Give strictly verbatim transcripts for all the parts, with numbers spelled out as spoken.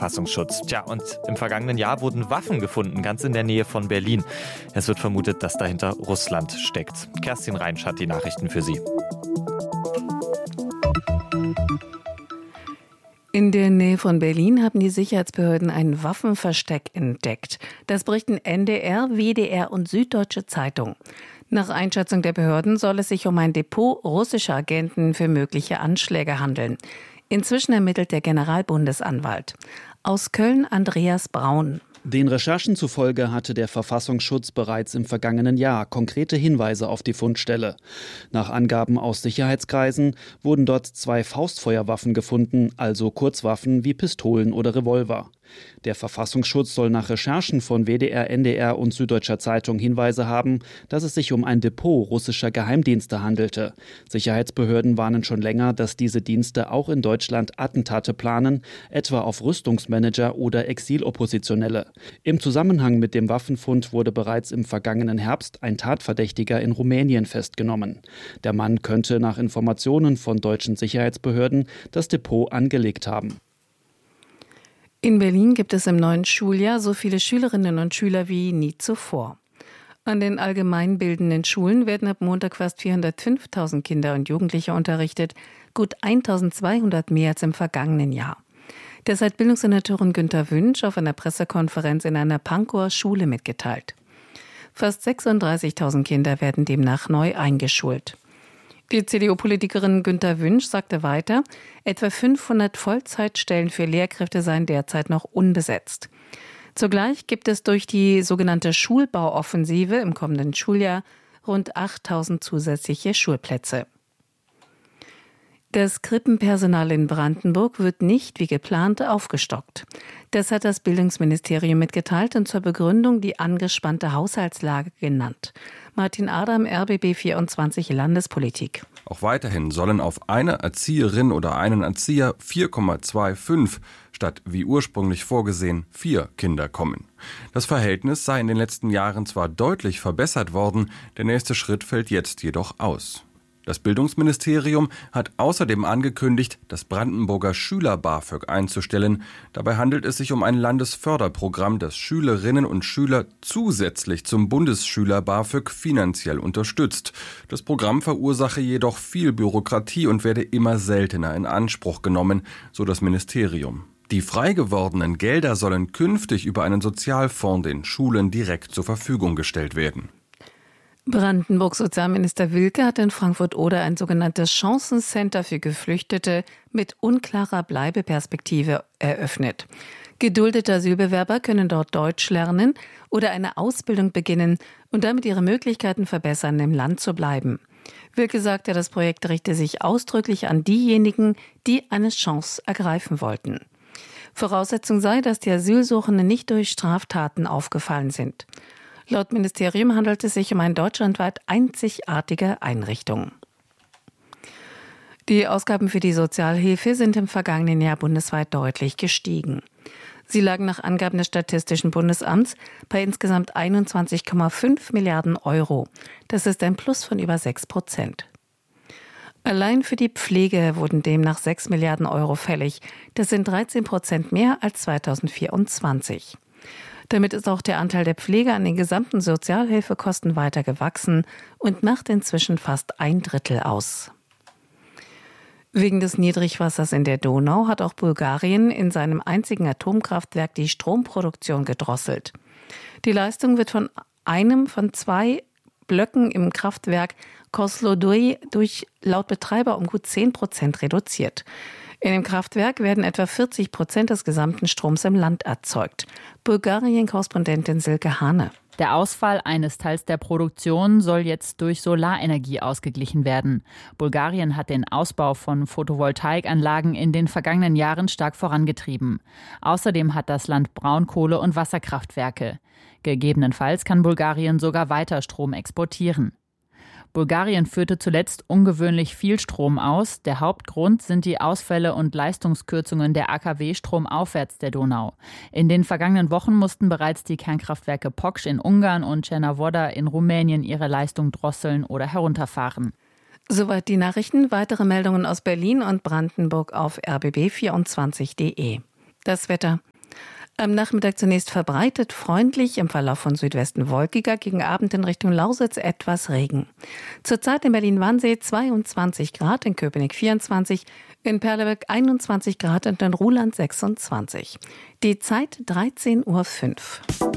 Verfassungsschutz. Tja, und im vergangenen Jahr wurden Waffen gefunden, ganz in der Nähe von Berlin. Es wird vermutet, dass dahinter Russland steckt. Kerstin Reinsch hat die Nachrichten für Sie. In der Nähe von Berlin haben die Sicherheitsbehörden ein Waffenversteck entdeckt. Das berichten N D R, W D R und Süddeutsche Zeitung. Nach Einschätzung der Behörden soll es sich um ein Depot russischer Agenten für mögliche Anschläge handeln. Inzwischen ermittelt der Generalbundesanwalt. Aus Köln Andreas Braun. Den Recherchen zufolge hatte der Verfassungsschutz bereits im vergangenen Jahr konkrete Hinweise auf die Fundstelle. Nach Angaben aus Sicherheitskreisen wurden dort zwei Faustfeuerwaffen gefunden, also Kurzwaffen wie Pistolen oder Revolver. Der Verfassungsschutz soll nach Recherchen von W D R, N D R und Süddeutscher Zeitung Hinweise haben, dass es sich um ein Depot russischer Geheimdienste handelte. Sicherheitsbehörden warnen schon länger, dass diese Dienste auch in Deutschland Attentate planen, etwa auf Rüstungsmanager oder Exiloppositionelle. Im Zusammenhang mit dem Waffenfund wurde bereits im vergangenen Herbst ein Tatverdächtiger in Rumänien festgenommen. Der Mann könnte nach Informationen von deutschen Sicherheitsbehörden das Depot angelegt haben. In Berlin gibt es im neuen Schuljahr so viele Schülerinnen und Schüler wie nie zuvor. An den allgemeinbildenden Schulen werden ab Montag fast vierhundertfünftausend Kinder und Jugendliche unterrichtet, gut eintausendzweihundert mehr als im vergangenen Jahr. Das hat Bildungssenatorin Günter Wünsch auf einer Pressekonferenz in einer Pankower Schule mitgeteilt. Fast sechsunddreißigtausend Kinder werden demnach neu eingeschult. Die C D U-Politikerin Günter Wünsch sagte weiter, etwa fünfhundert Vollzeitstellen für Lehrkräfte seien derzeit noch unbesetzt. Zugleich gibt es durch die sogenannte Schulbauoffensive im kommenden Schuljahr rund achttausend zusätzliche Schulplätze. Das Krippenpersonal in Brandenburg wird nicht wie geplant aufgestockt. Das hat das Bildungsministerium mitgeteilt und zur Begründung die angespannte Haushaltslage genannt. Martin Adam, R B B vierundzwanzig Landespolitik. Auch weiterhin sollen auf eine Erzieherin oder einen Erzieher vier Komma fünfundzwanzig statt wie ursprünglich vorgesehen vier Kinder kommen. Das Verhältnis sei in den letzten Jahren zwar deutlich verbessert worden, der nächste Schritt fällt jetzt jedoch aus. Das Bildungsministerium hat außerdem angekündigt, das Brandenburger Schüler-BAföG einzustellen. Dabei handelt es sich um ein Landesförderprogramm, das Schülerinnen und Schüler zusätzlich zum Bundesschüler-BAföG finanziell unterstützt. Das Programm verursache jedoch viel Bürokratie und werde immer seltener in Anspruch genommen, so das Ministerium. Die frei gewordenen Gelder sollen künftig über einen Sozialfonds den Schulen direkt zur Verfügung gestellt werden. Brandenburgs Sozialminister Wilke hat in Frankfurt-Oder ein sogenanntes Chancencenter für Geflüchtete mit unklarer Bleibeperspektive eröffnet. Geduldete Asylbewerber können dort Deutsch lernen oder eine Ausbildung beginnen und damit ihre Möglichkeiten verbessern, im Land zu bleiben. Wilke sagte, das Projekt richte sich ausdrücklich an diejenigen, die eine Chance ergreifen wollten. Voraussetzung sei, dass die Asylsuchenden nicht durch Straftaten aufgefallen sind. Laut Ministerium handelt es sich um eine deutschlandweit einzigartige Einrichtung. Die Ausgaben für die Sozialhilfe sind im vergangenen Jahr bundesweit deutlich gestiegen. Sie lagen nach Angaben des Statistischen Bundesamts bei insgesamt einundzwanzig Komma fünf Milliarden Euro. Das ist ein Plus von über sechs Prozent. Allein für die Pflege wurden demnach sechs Milliarden Euro fällig. Das sind dreizehn Prozent mehr als zweitausendvierundzwanzig. Damit ist auch der Anteil der Pflege an den gesamten Sozialhilfekosten weiter gewachsen und macht inzwischen fast ein Drittel aus. Wegen des Niedrigwassers in der Donau hat auch Bulgarien in seinem einzigen Atomkraftwerk die Stromproduktion gedrosselt. Die Leistung wird von einem von zwei Blöcken im Kraftwerk Kozloduy durch laut Betreiber um gut zehn Prozent reduziert. In dem Kraftwerk werden etwa vierzig Prozent des gesamten Stroms im Land erzeugt. Bulgarien-Korrespondentin Silke Hane. Der Ausfall eines Teils der Produktion soll jetzt durch Solarenergie ausgeglichen werden. Bulgarien hat den Ausbau von Photovoltaikanlagen in den vergangenen Jahren stark vorangetrieben. Außerdem hat das Land Braunkohle- und Wasserkraftwerke. Gegebenenfalls kann Bulgarien sogar weiter Strom exportieren. Bulgarien führte zuletzt ungewöhnlich viel Strom aus. Der Hauptgrund sind die Ausfälle und Leistungskürzungen der A K W stromaufwärts der Donau. In den vergangenen Wochen mussten bereits die Kernkraftwerke Poksch in Ungarn und Cernavodă in Rumänien ihre Leistung drosseln oder herunterfahren. Soweit die Nachrichten. Weitere Meldungen aus Berlin und Brandenburg auf r b b vierundzwanzig punkt d e. Das Wetter. Am Nachmittag zunächst verbreitet freundlich, im Verlauf von Südwesten wolkiger, gegen Abend in Richtung Lausitz etwas Regen. Zurzeit in Berlin-Wannsee zweiundzwanzig Grad, in Köpenick vierundzwanzig, in Perleberg einundzwanzig Grad und in Ruhland sechsundzwanzig. Die Zeit dreizehn Uhr fünf.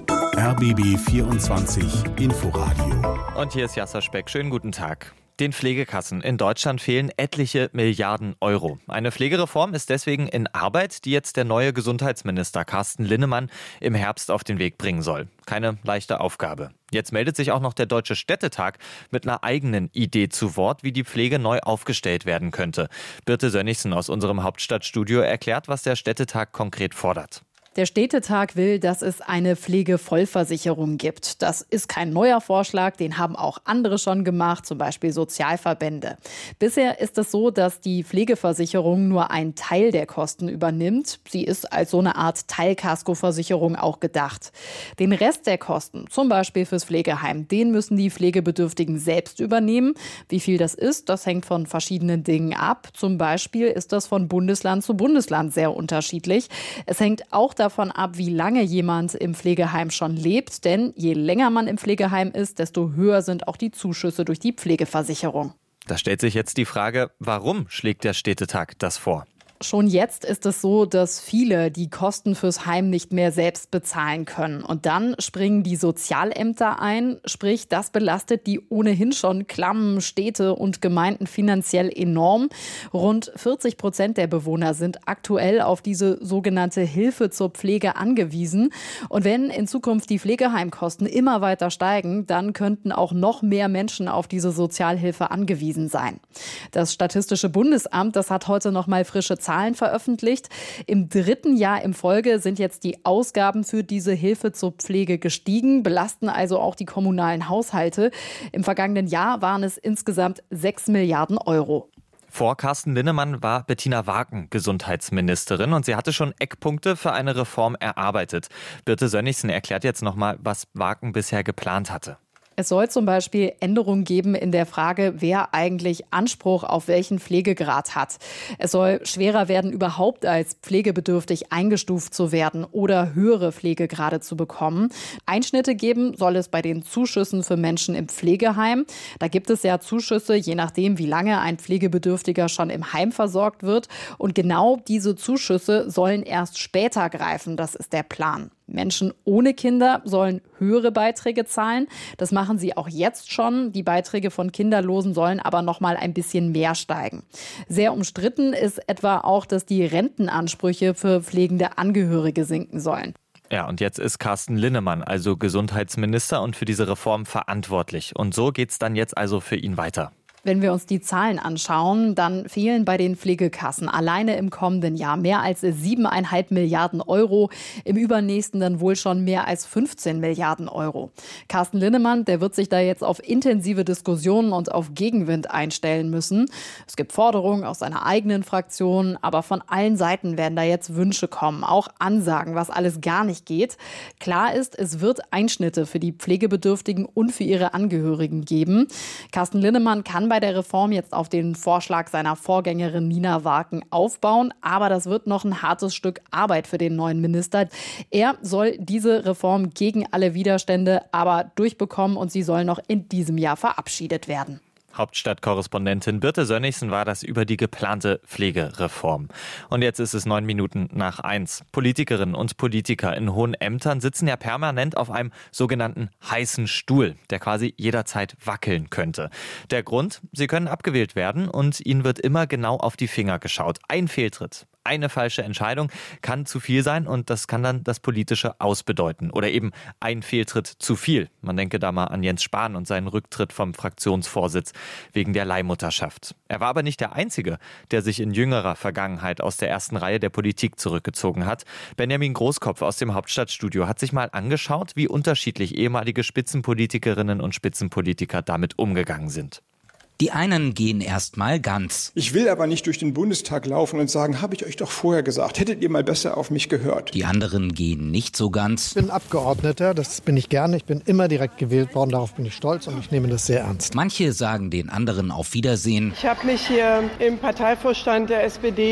R B B vierundzwanzig Inforadio. Und hier ist Jasser Speck. Schönen guten Tag. Den Pflegekassen in Deutschland fehlen etliche Milliarden Euro. Eine Pflegereform ist deswegen in Arbeit, die jetzt der neue Gesundheitsminister Carsten Linnemann im Herbst auf den Weg bringen soll. Keine leichte Aufgabe. Jetzt meldet sich auch noch der Deutsche Städtetag mit einer eigenen Idee zu Wort, wie die Pflege neu aufgestellt werden könnte. Birte Sönnigsen aus unserem Hauptstadtstudio erklärt, was der Städtetag konkret fordert. Der Städtetag will, dass es eine Pflegevollversicherung gibt. Das ist kein neuer Vorschlag, den haben auch andere schon gemacht, zum Beispiel Sozialverbände. Bisher ist es so, dass die Pflegeversicherung nur einen Teil der Kosten übernimmt. Sie ist als so eine Art Teilkaskoversicherung auch gedacht. Den Rest der Kosten, zum Beispiel fürs Pflegeheim, den müssen die Pflegebedürftigen selbst übernehmen. Wie viel das ist, das hängt von verschiedenen Dingen ab. Zum Beispiel ist das von Bundesland zu Bundesland sehr unterschiedlich. Es hängt auch davon davon ab, wie lange jemand im Pflegeheim schon lebt. Denn je länger man im Pflegeheim ist, desto höher sind auch die Zuschüsse durch die Pflegeversicherung. Da stellt sich jetzt die Frage, warum schlägt der Städtetag das vor? Schon jetzt ist es so, dass viele die Kosten fürs Heim nicht mehr selbst bezahlen können. Und dann springen die Sozialämter ein. Sprich, das belastet die ohnehin schon klammen Städte und Gemeinden finanziell enorm. Rund vierzig Prozent der Bewohner sind aktuell auf diese sogenannte Hilfe zur Pflege angewiesen. Und wenn in Zukunft die Pflegeheimkosten immer weiter steigen, dann könnten auch noch mehr Menschen auf diese Sozialhilfe angewiesen sein. Das Statistische Bundesamt, das hat heute noch mal frische Zahlen veröffentlicht. Im dritten Jahr in Folge sind jetzt die Ausgaben für diese Hilfe zur Pflege gestiegen, belasten also auch die kommunalen Haushalte. Im vergangenen Jahr waren es insgesamt sechs Milliarden Euro. Vor Carsten Linnemann war Bettina Warken Gesundheitsministerin und sie hatte schon Eckpunkte für eine Reform erarbeitet. Birte Sönnigsen erklärt jetzt nochmal, was Warken bisher geplant hatte. Es soll zum Beispiel Änderungen geben in der Frage, wer eigentlich Anspruch auf welchen Pflegegrad hat. Es soll schwerer werden, überhaupt als pflegebedürftig eingestuft zu werden oder höhere Pflegegrade zu bekommen. Einschnitte geben soll es bei den Zuschüssen für Menschen im Pflegeheim. Da gibt es ja Zuschüsse, je nachdem, wie lange ein Pflegebedürftiger schon im Heim versorgt wird. Und genau diese Zuschüsse sollen erst später greifen. Das ist der Plan. Menschen ohne Kinder sollen höhere Beiträge zahlen. Das machen sie auch jetzt schon. Die Beiträge von Kinderlosen sollen aber noch mal ein bisschen mehr steigen. Sehr umstritten ist etwa auch, dass die Rentenansprüche für pflegende Angehörige sinken sollen. Ja, und jetzt ist Carsten Linnemann also Gesundheitsminister und für diese Reform verantwortlich. Und so geht's dann jetzt also für ihn weiter. Wenn wir uns die Zahlen anschauen, dann fehlen bei den Pflegekassen alleine im kommenden Jahr mehr als siebeneinhalb Milliarden Euro, im übernächsten dann wohl schon mehr als fünfzehn Milliarden Euro. Carsten Linnemann, der wird sich da jetzt auf intensive Diskussionen und auf Gegenwind einstellen müssen. Es gibt Forderungen aus seiner eigenen Fraktion, aber von allen Seiten werden da jetzt Wünsche kommen, auch Ansagen, was alles gar nicht geht. Klar ist, es wird Einschnitte für die Pflegebedürftigen und für ihre Angehörigen geben. Carsten Linnemann kann bei bei der Reform jetzt auf den Vorschlag seiner Vorgängerin Nina Warken aufbauen. Aber das wird noch ein hartes Stück Arbeit für den neuen Minister. Er soll diese Reform gegen alle Widerstände aber durchbekommen und sie soll noch in diesem Jahr verabschiedet werden. Hauptstadtkorrespondentin Birte Sönnigsen war das über die geplante Pflegereform. Und jetzt ist es neun Minuten nach eins. Politikerinnen und Politiker in hohen Ämtern sitzen ja permanent auf einem sogenannten heißen Stuhl, der quasi jederzeit wackeln könnte. Der Grund? Sie können abgewählt werden und ihnen wird immer genau auf die Finger geschaut. Ein Fehltritt, eine falsche Entscheidung kann zu viel sein und das kann dann das Politische ausbedeuten. Oder eben ein Fehltritt zu viel. Man denke da mal an Jens Spahn und seinen Rücktritt vom Fraktionsvorsitz wegen der Leihmutterschaft. Er war aber nicht der Einzige, der sich in jüngerer Vergangenheit aus der ersten Reihe der Politik zurückgezogen hat. Benjamin Großkopf aus dem Hauptstadtstudio hat sich mal angeschaut, wie unterschiedlich ehemalige Spitzenpolitikerinnen und Spitzenpolitiker damit umgegangen sind. Die einen gehen erst mal ganz. Ich will aber nicht durch den Bundestag laufen und sagen, habe ich euch doch vorher gesagt, hättet ihr mal besser auf mich gehört. Die anderen gehen nicht so ganz. Ich bin Abgeordneter, das bin ich gerne. Ich bin immer direkt gewählt worden, darauf bin ich stolz und ich nehme das sehr ernst. Manche sagen den anderen auf Wiedersehen. Ich habe mich hier im Parteivorstand der S P D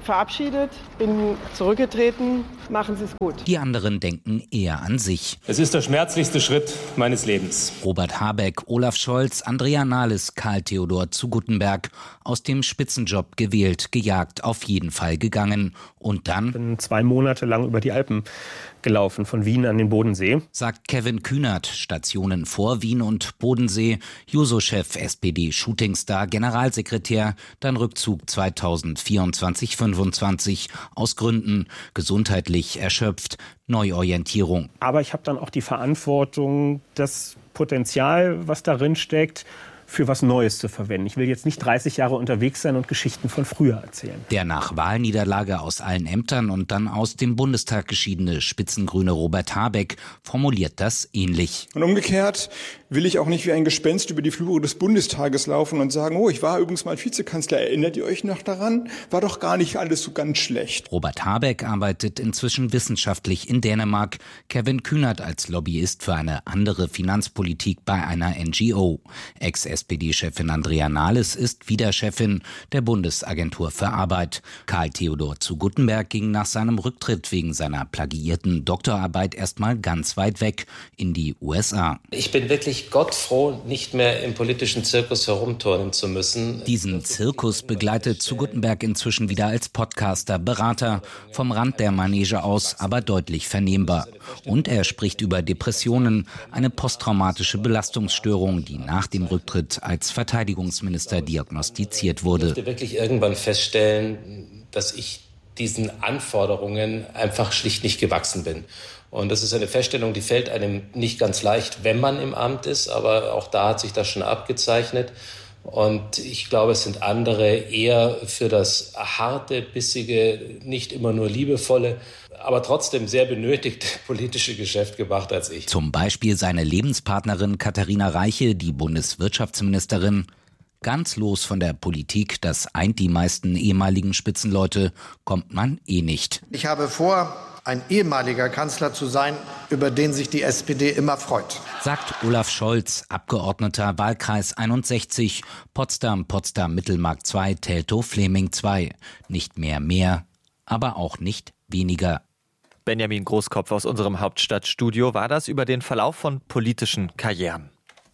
verabschiedet, bin zurückgetreten. Machen Sie es gut. Die anderen denken eher an sich. Es ist der schmerzlichste Schritt meines Lebens. Robert Habeck, Olaf Scholz, Andrea Nahles, Karl Theodor zu Guttenberg. Aus dem Spitzenjob gewählt, gejagt, auf jeden Fall gegangen. Und dann? Ich bin zwei Monate lang über die Alpen gelaufen, von Wien an den Bodensee. Sagt Kevin Kühnert, Stationen vor Wien und Bodensee, Juso-Chef, S P D-Shootingstar, Generalsekretär, dann Rückzug zweitausendvierundzwanzig fünfundzwanzig, aus Gründen, gesundheitlich erschöpft, Neuorientierung. Aber ich habe dann auch die Verantwortung, das Potenzial, was darin steckt, für was Neues zu verwenden. Ich will jetzt nicht dreißig Jahre unterwegs sein und Geschichten von früher erzählen. Der nach Wahlniederlage aus allen Ämtern und dann aus dem Bundestag geschiedene Spitzengrüne Robert Habeck formuliert das ähnlich. Und umgekehrt will ich auch nicht wie ein Gespenst über die Flure des Bundestages laufen und sagen, oh, ich war übrigens mal Vizekanzler, erinnert ihr euch noch daran? War doch gar nicht alles so ganz schlecht. Robert Habeck arbeitet inzwischen wissenschaftlich in Dänemark, Kevin Kühnert als Lobbyist für eine andere Finanzpolitik bei einer N G O. Ex-S P D-Chefin Andrea Nahles ist wieder Chefin der Bundesagentur für Arbeit. Karl Theodor zu Guttenberg ging nach seinem Rücktritt wegen seiner plagiierten Doktorarbeit erstmal ganz weit weg in die U S A. Ich bin wirklich gottfroh, nicht mehr im politischen Zirkus herumturnen zu müssen. Diesen Zirkus begleitet zu Guttenberg inzwischen wieder als Podcaster, Berater, vom Rand der Manege aus, aber deutlich vernehmbar. Und er spricht über Depressionen, eine posttraumatische Belastungsstörung, die nach dem Rücktritt als Verteidigungsminister diagnostiziert wurde. Ich musste wirklich irgendwann feststellen, dass ich diesen Anforderungen einfach schlicht nicht gewachsen bin. Und das ist eine Feststellung, die fällt einem nicht ganz leicht, wenn man im Amt ist. Aber auch da hat sich das schon abgezeichnet. Und ich glaube, es sind andere eher für das harte, bissige, nicht immer nur liebevolle, aber trotzdem sehr benötigte politische Geschäft gemacht als ich. Zum Beispiel seine Lebenspartnerin Katharina Reiche, die Bundeswirtschaftsministerin. Ganz los von der Politik, das eint die meisten ehemaligen Spitzenleute, kommt man eh nicht. Ich habe vor, ein ehemaliger Kanzler zu sein, über den sich die S P D immer freut. Sagt Olaf Scholz, Abgeordneter Wahlkreis einundsechzig, Potsdam, Potsdam, Mittelmark zwei, Teltow-Fleming zwei. Nicht mehr mehr, aber auch nicht weniger. Benjamin Großkopf aus unserem Hauptstadtstudio war das über den Verlauf von politischen Karrieren.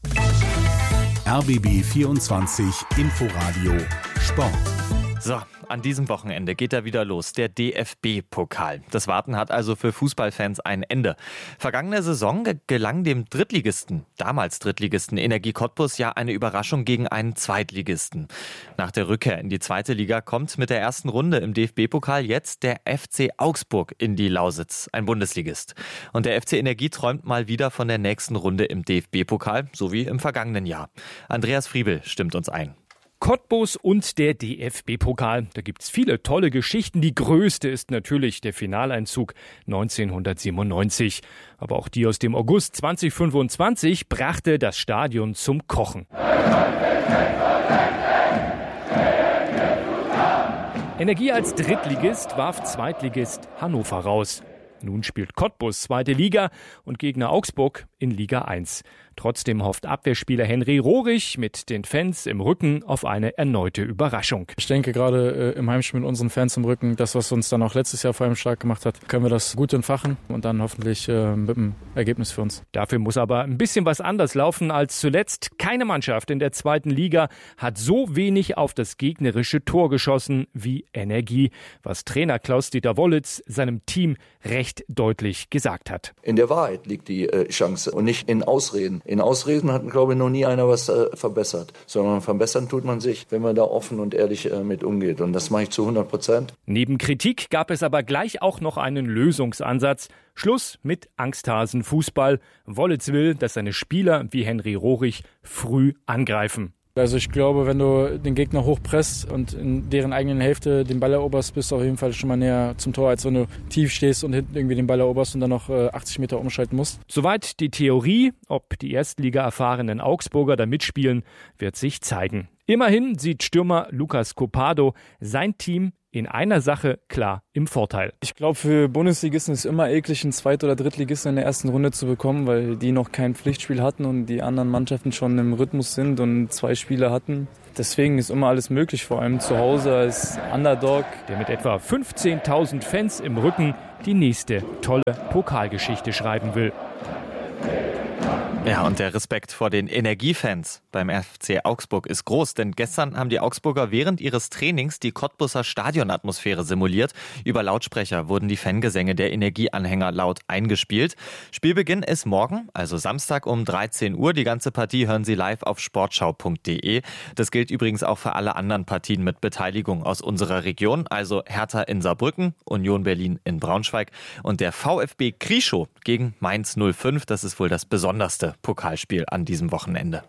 R B B vierundzwanzig Inforadio Sport. So, an diesem Wochenende geht er wieder los, der D F B-Pokal. Das Warten hat also für Fußballfans ein Ende. Vergangene Saison gelang dem Drittligisten, damals Drittligisten Energie Cottbus, ja eine Überraschung gegen einen Zweitligisten. Nach der Rückkehr in die zweite Liga kommt mit der ersten Runde im D F B-Pokal jetzt der F C Augsburg in die Lausitz, ein Bundesligist. Und der F C Energie träumt mal wieder von der nächsten Runde im D F B-Pokal, so wie im vergangenen Jahr. Andreas Friebel stimmt uns ein. Cottbus und der D F B-Pokal. Da gibt's viele tolle Geschichten. Die größte ist natürlich der Finaleinzug neunzehnhundertsiebenundneunzig. Aber auch die aus dem August zweitausendfünfundzwanzig brachte das Stadion zum Kochen. Energie als Drittligist warf Zweitligist Hannover raus. Nun spielt Cottbus zweite Liga und Gegner Augsburg in Liga eins. Trotzdem hofft Abwehrspieler Henry Rohrig mit den Fans im Rücken auf eine erneute Überraschung. Ich denke, gerade äh, im Heimspiel mit unseren Fans im Rücken, das, was uns dann auch letztes Jahr vor allem stark gemacht hat, können wir das gut entfachen und dann hoffentlich äh, mit einem Ergebnis für uns. Dafür muss aber ein bisschen was anders laufen als zuletzt. Keine Mannschaft in der zweiten Liga hat so wenig auf das gegnerische Tor geschossen wie Energie, was Trainer Klaus-Dieter Wollitz seinem Team recht deutlich gesagt hat. In der Wahrheit liegt die äh, Chance und nicht in Ausreden. In Ausreden hat, glaube ich, noch nie einer was äh, verbessert, sondern verbessern tut man sich, wenn man da offen und ehrlich äh, mit umgeht. Und das mache ich zu hundert Prozent. Neben Kritik gab es aber gleich auch noch einen Lösungsansatz. Schluss mit Angsthasen-Fußball. Wollitz will, dass seine Spieler wie Henry Rohrig früh angreifen. Also ich glaube, wenn du den Gegner hochpresst und in deren eigenen Hälfte den Ball eroberst, bist du auf jeden Fall schon mal näher zum Tor, als wenn du tief stehst und hinten irgendwie den Ball eroberst und dann noch achtzig Meter umschalten musst. Soweit die Theorie. Ob die Erstliga-erfahrenen Augsburger da mitspielen, wird sich zeigen. Immerhin sieht Stürmer Lucas Copado sein Team in einer Sache klar im Vorteil. Ich glaube, für Bundesligisten ist es immer eklig, einen Zweit- oder Drittligisten in der ersten Runde zu bekommen, weil die noch kein Pflichtspiel hatten und die anderen Mannschaften schon im Rhythmus sind und zwei Spiele hatten. Deswegen ist immer alles möglich, vor allem zu Hause als Underdog. Der mit etwa fünfzehntausend Fans im Rücken die nächste tolle Pokalgeschichte schreiben will. Ja, und der Respekt vor den Energiefans beim F C Augsburg ist groß, denn gestern haben die Augsburger während ihres Trainings die Cottbuser Stadionatmosphäre simuliert. Über Lautsprecher wurden die Fangesänge der Energieanhänger laut eingespielt. Spielbeginn ist morgen, also Samstag um dreizehn Uhr. Die ganze Partie hören Sie live auf sportschau punkt de. Das gilt übrigens auch für alle anderen Partien mit Beteiligung aus unserer Region, also Hertha in Saarbrücken, Union Berlin in Braunschweig und der VfB Krischow gegen Mainz null fünf. Das ist wohl das besonderste Pokalspiel an diesem Wochenende.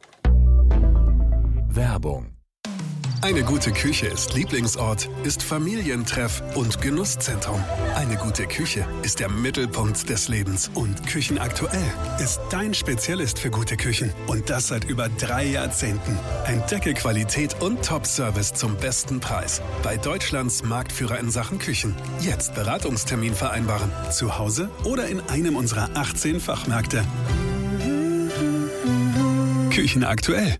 Werbung. Eine gute Küche ist Lieblingsort, ist Familientreff und Genusszentrum. Eine gute Küche ist der Mittelpunkt des Lebens und Küchenaktuell ist dein Spezialist für gute Küchen. Und das seit über drei Jahrzehnten. Entdecke Qualität und Top-Service zum besten Preis. Bei Deutschlands Marktführer in Sachen Küchen. Jetzt Beratungstermin vereinbaren. Zu Hause oder in einem unserer achtzehn Fachmärkte. Küchenaktuell.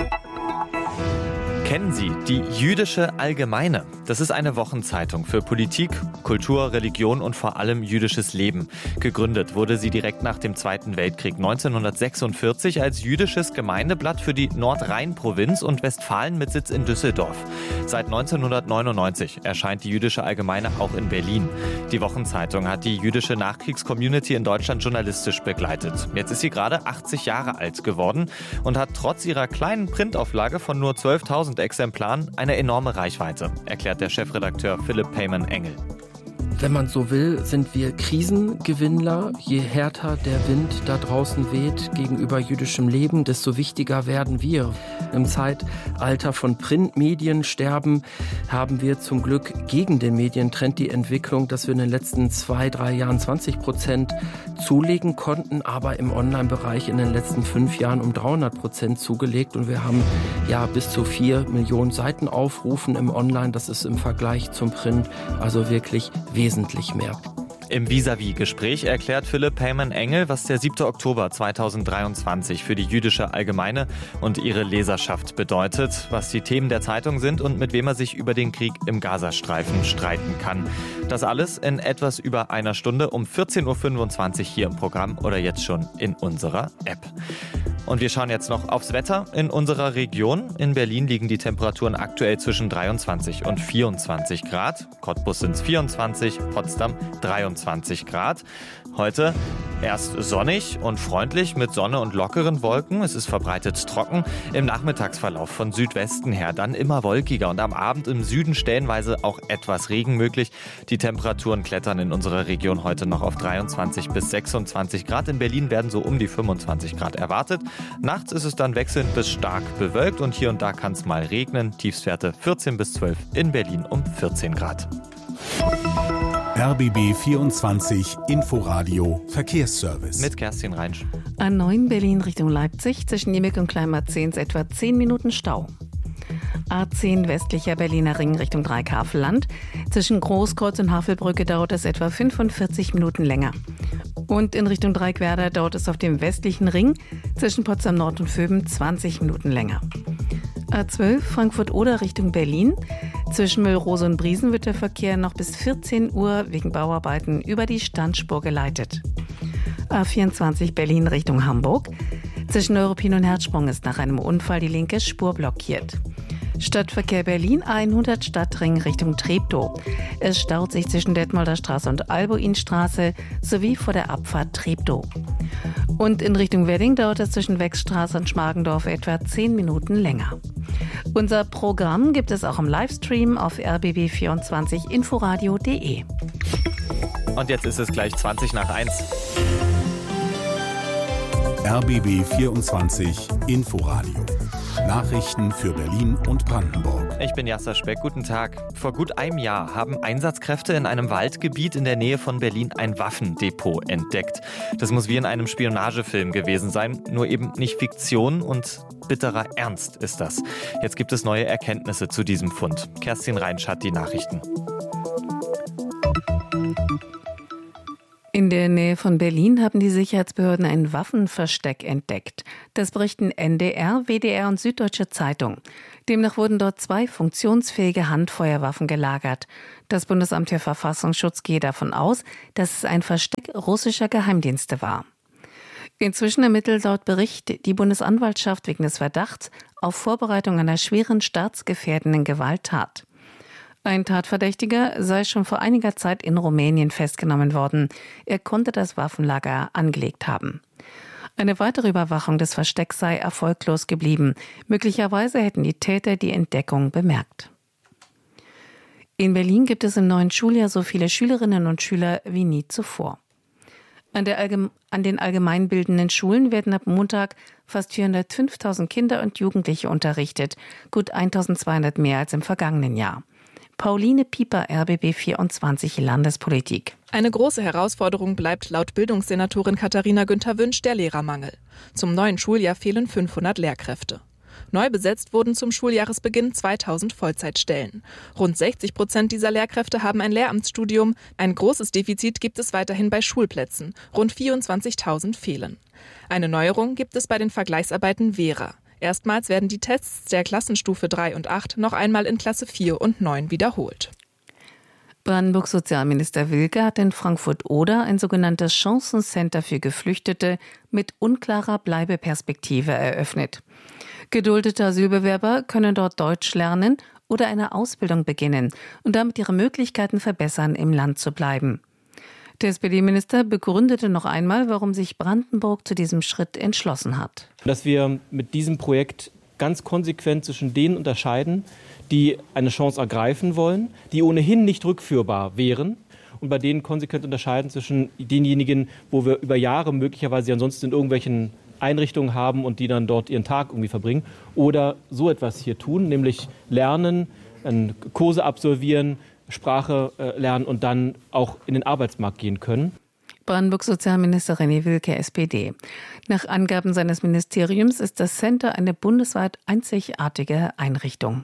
Kennen Sie die Jüdische Allgemeine? Das ist eine Wochenzeitung für Politik, Kultur, Religion und vor allem jüdisches Leben. Gegründet wurde sie direkt nach dem Zweiten Weltkrieg neunzehnhundertsechsundvierzig als jüdisches Gemeindeblatt für die Nordrhein-Provinz und Westfalen mit Sitz in Düsseldorf. Seit neunzehnhundertneunundneunzig erscheint die Jüdische Allgemeine auch in Berlin. Die Wochenzeitung hat die jüdische Nachkriegscommunity in Deutschland journalistisch begleitet. Jetzt ist sie gerade achtzig Jahre alt geworden und hat trotz ihrer kleinen Printauflage von nur zwölftausend Exemplaren eine enorme Reichweite, erklärt der Chefredakteur Philipp Peyman-Engel. Wenn man so will, sind wir Krisengewinnler. Je härter der Wind da draußen weht gegenüber jüdischem Leben, desto wichtiger werden wir. Im Zeitalter von Printmediensterben haben wir zum Glück gegen den Medientrend die Entwicklung, dass wir in den letzten zwei, drei Jahren zwanzig Prozent zulegen konnten, aber im Online-Bereich in den letzten fünf Jahren um dreihundert Prozent zugelegt. Und wir haben ja bis zu vier Millionen Seitenaufrufen im Online. Das ist im Vergleich zum Print also wirklich wesentlich mehr. Im Vis-à-vis-Gespräch erklärt Philipp Peyman-Engel, was der siebte Oktober zweitausenddreiundzwanzig für die Jüdische Allgemeine und ihre Leserschaft bedeutet, was die Themen der Zeitung sind und mit wem er sich über den Krieg im Gazastreifen streiten kann. Das alles in etwas über einer Stunde um vierzehn Uhr fünfundzwanzig hier im Programm oder jetzt schon in unserer App. Und wir schauen jetzt noch aufs Wetter in unserer Region. In Berlin liegen die Temperaturen aktuell zwischen dreiundzwanzig und vierundzwanzig Grad. Cottbus sind es vierundzwanzig, Potsdam dreiundzwanzig Grad. Heute erst sonnig und freundlich mit Sonne und lockeren Wolken. Es ist verbreitet trocken. Im Nachmittagsverlauf von Südwesten her dann immer wolkiger und am Abend im Süden stellenweise auch etwas Regen möglich. Die Temperaturen klettern in unserer Region heute noch auf dreiundzwanzig bis sechsundzwanzig Grad. In Berlin werden so um die fünfundzwanzig Grad erwartet. Nachts ist es dann wechselnd bis stark bewölkt und hier und da kann es mal regnen. Tiefstwerte vierzehn bis zwölf, in Berlin um vierzehn Grad. R B B vierundzwanzig Inforadio Verkehrsservice. Mit Kerstin Reinsch. A neun Berlin Richtung Leipzig, zwischen Niemek und Kleinmarzens etwa zehn Minuten Stau. A zehn westlicher Berliner Ring Richtung Dreieckhavelland. Zwischen Großkreuz und Havelbrücke dauert es etwa fünfundvierzig Minuten länger. Und in Richtung Dreieckwerder dauert es auf dem westlichen Ring zwischen Potsdam Nord und Vöben zwanzig Minuten länger. A zwölf Frankfurt-Oder Richtung Berlin. Zwischen Müllrose und Briesen wird der Verkehr noch bis vierzehn Uhr wegen Bauarbeiten über die Standspur geleitet. A vierundzwanzig Berlin Richtung Hamburg. Zwischen Neuruppin und Herzsprung ist nach einem Unfall die linke Spur blockiert. Stadtverkehr Berlin hundert Stadtring Richtung Treptow. Es staut sich zwischen Detmolder Straße und Albuinstraße sowie vor der Abfahrt Treptow. Und in Richtung Wedding dauert es zwischen Wechsstraße und Schmargendorf etwa zehn Minuten länger. Unser Programm gibt es auch im Livestream auf r b b vierundzwanzig inforadio punkt de. Und jetzt ist es gleich zwanzig nach eins. R B B vierundzwanzig Inforadio. Nachrichten für Berlin und Brandenburg. Ich bin Jasser Speck, guten Tag. Vor gut einem Jahr haben Einsatzkräfte in einem Waldgebiet in der Nähe von Berlin ein Waffendepot entdeckt. Das muss wie in einem Spionagefilm gewesen sein, nur eben nicht Fiktion und bitterer Ernst ist das. Jetzt gibt es neue Erkenntnisse zu diesem Fund. Kerstin Reinsch hat die Nachrichten. In der Nähe von Berlin haben die Sicherheitsbehörden ein Waffenversteck entdeckt. Das berichten N D R, W D R und Süddeutsche Zeitung. Demnach wurden dort zwei funktionsfähige Handfeuerwaffen gelagert. Das Bundesamt für Verfassungsschutz gehe davon aus, dass es ein Versteck russischer Geheimdienste war. Inzwischen ermittelt laut Bericht die Bundesanwaltschaft wegen des Verdachts auf Vorbereitung einer schweren staatsgefährdenden Gewalttat. Ein Tatverdächtiger sei schon vor einiger Zeit in Rumänien festgenommen worden. Er konnte das Waffenlager angelegt haben. Eine weitere Überwachung des Verstecks sei erfolglos geblieben. Möglicherweise hätten die Täter die Entdeckung bemerkt. In Berlin gibt es im neuen Schuljahr so viele Schülerinnen und Schüler wie nie zuvor. An, der Allgeme- an den allgemeinbildenden Schulen werden ab Montag fast vierhundertfünftausend Kinder und Jugendliche unterrichtet, gut eintausendzweihundert mehr als im vergangenen Jahr. Pauline Pieper, R B B vierundzwanzig Landespolitik. Eine große Herausforderung bleibt laut Bildungssenatorin Katharina Günther-Wünsch der Lehrermangel. Zum neuen Schuljahr fehlen fünfhundert Lehrkräfte. Neu besetzt wurden zum Schuljahresbeginn zweitausend Vollzeitstellen. Rund sechzig Prozent dieser Lehrkräfte haben ein Lehramtsstudium. Ein großes Defizit gibt es weiterhin bei Schulplätzen. Rund vierundzwanzigtausend fehlen. Eine Neuerung gibt es bei den Vergleichsarbeiten Vera. Erstmals werden die Tests der Klassenstufe drei und acht noch einmal in Klasse vier und neun wiederholt. Brandenburgs Sozialminister Wilke hat in Frankfurt-Oder ein sogenanntes Chancencenter für Geflüchtete mit unklarer Bleibeperspektive eröffnet. Geduldete Asylbewerber können dort Deutsch lernen oder eine Ausbildung beginnen und damit ihre Möglichkeiten verbessern, im Land zu bleiben. Der S P D-Minister begründete noch einmal, warum sich Brandenburg zu diesem Schritt entschlossen hat. Dass wir mit diesem Projekt ganz konsequent zwischen denen unterscheiden, die eine Chance ergreifen wollen, die ohnehin nicht rückführbar wären, und bei denen konsequent unterscheiden zwischen denjenigen, wo wir über Jahre möglicherweise ansonsten in irgendwelchen Einrichtungen haben und die dann dort ihren Tag irgendwie verbringen, oder so etwas hier tun, nämlich lernen, Kurse absolvieren, Sprache äh, lernen und dann auch in den Arbeitsmarkt gehen können. Brandenburgs Sozialminister René Wilke, S P D. Nach Angaben seines Ministeriums ist das Center eine bundesweit einzigartige Einrichtung.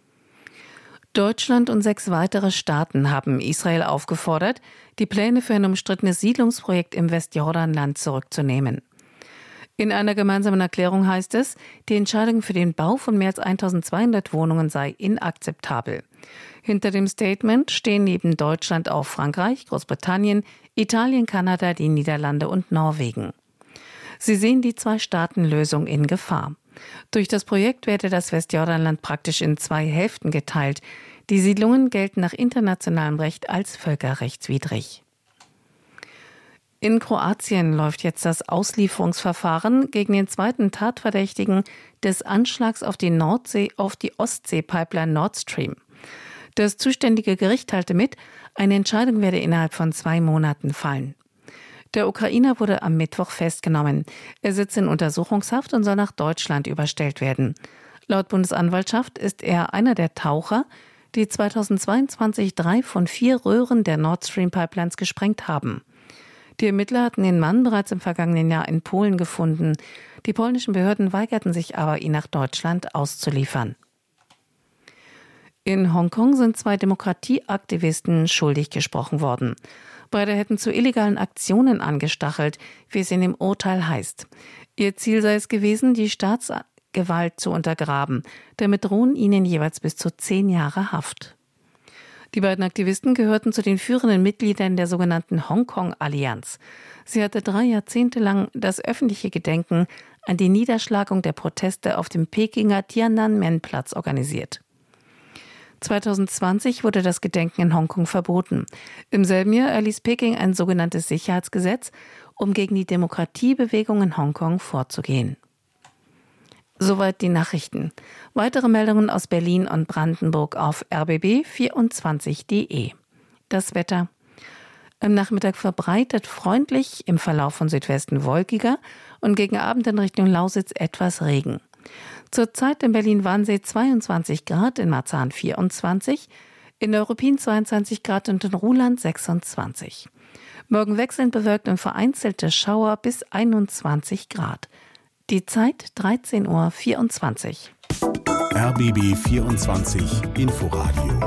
Deutschland und sechs weitere Staaten haben Israel aufgefordert, die Pläne für ein umstrittenes Siedlungsprojekt im Westjordanland zurückzunehmen. In einer gemeinsamen Erklärung heißt es, die Entscheidung für den Bau von mehr als eintausendzweihundert Wohnungen sei inakzeptabel. Hinter dem Statement stehen neben Deutschland auch Frankreich, Großbritannien, Italien, Kanada, die Niederlande und Norwegen. Sie sehen die Zwei-Staaten-Lösung in Gefahr. Durch das Projekt werde das Westjordanland praktisch in zwei Hälften geteilt. Die Siedlungen gelten nach internationalem Recht als völkerrechtswidrig. In Kroatien läuft jetzt das Auslieferungsverfahren gegen den zweiten Tatverdächtigen des Anschlags auf die Nordsee, auf die Ostsee-Pipeline Nord Stream. Das zuständige Gericht teilte mit, eine Entscheidung werde innerhalb von zwei Monaten fallen. Der Ukrainer wurde am Mittwoch festgenommen. Er sitzt in Untersuchungshaft und soll nach Deutschland überstellt werden. Laut Bundesanwaltschaft ist er einer der Taucher, die zweitausendzweiundzwanzig drei von vier Röhren der Nord Stream Pipelines gesprengt haben. Die Ermittler hatten den Mann bereits im vergangenen Jahr in Polen gefunden. Die polnischen Behörden weigerten sich aber, ihn nach Deutschland auszuliefern. In Hongkong sind zwei Demokratieaktivisten schuldig gesprochen worden. Beide hätten zu illegalen Aktionen angestachelt, wie es in dem Urteil heißt. Ihr Ziel sei es gewesen, die Staatsgewalt zu untergraben. Damit drohen ihnen jeweils bis zu zehn Jahre Haft. Die beiden Aktivisten gehörten zu den führenden Mitgliedern der sogenannten Hongkong-Allianz. Sie hatte drei Jahrzehnte lang das öffentliche Gedenken an die Niederschlagung der Proteste auf dem Pekinger Tiananmen-Platz organisiert. zweitausendzwanzig wurde das Gedenken in Hongkong verboten. Im selben Jahr erließ Peking ein sogenanntes Sicherheitsgesetz, um gegen die Demokratiebewegung in Hongkong vorzugehen. Soweit die Nachrichten. Weitere Meldungen aus Berlin und Brandenburg auf r b b vierundzwanzig punkt de. Das Wetter. Am Nachmittag verbreitet freundlich, im Verlauf von Südwesten wolkiger und gegen Abend in Richtung Lausitz etwas Regen. Zurzeit in Berlin-Wannsee zweiundzwanzig Grad, in Marzahn vierundzwanzig, in Neuruppin zweiundzwanzig Grad und in Ruhland sechsundzwanzig. Morgen wechselnd bewölkt und vereinzelte Schauer bis einundzwanzig Grad. Die Zeit dreizehn Uhr vierundzwanzig. R B B vierundzwanzig Inforadio.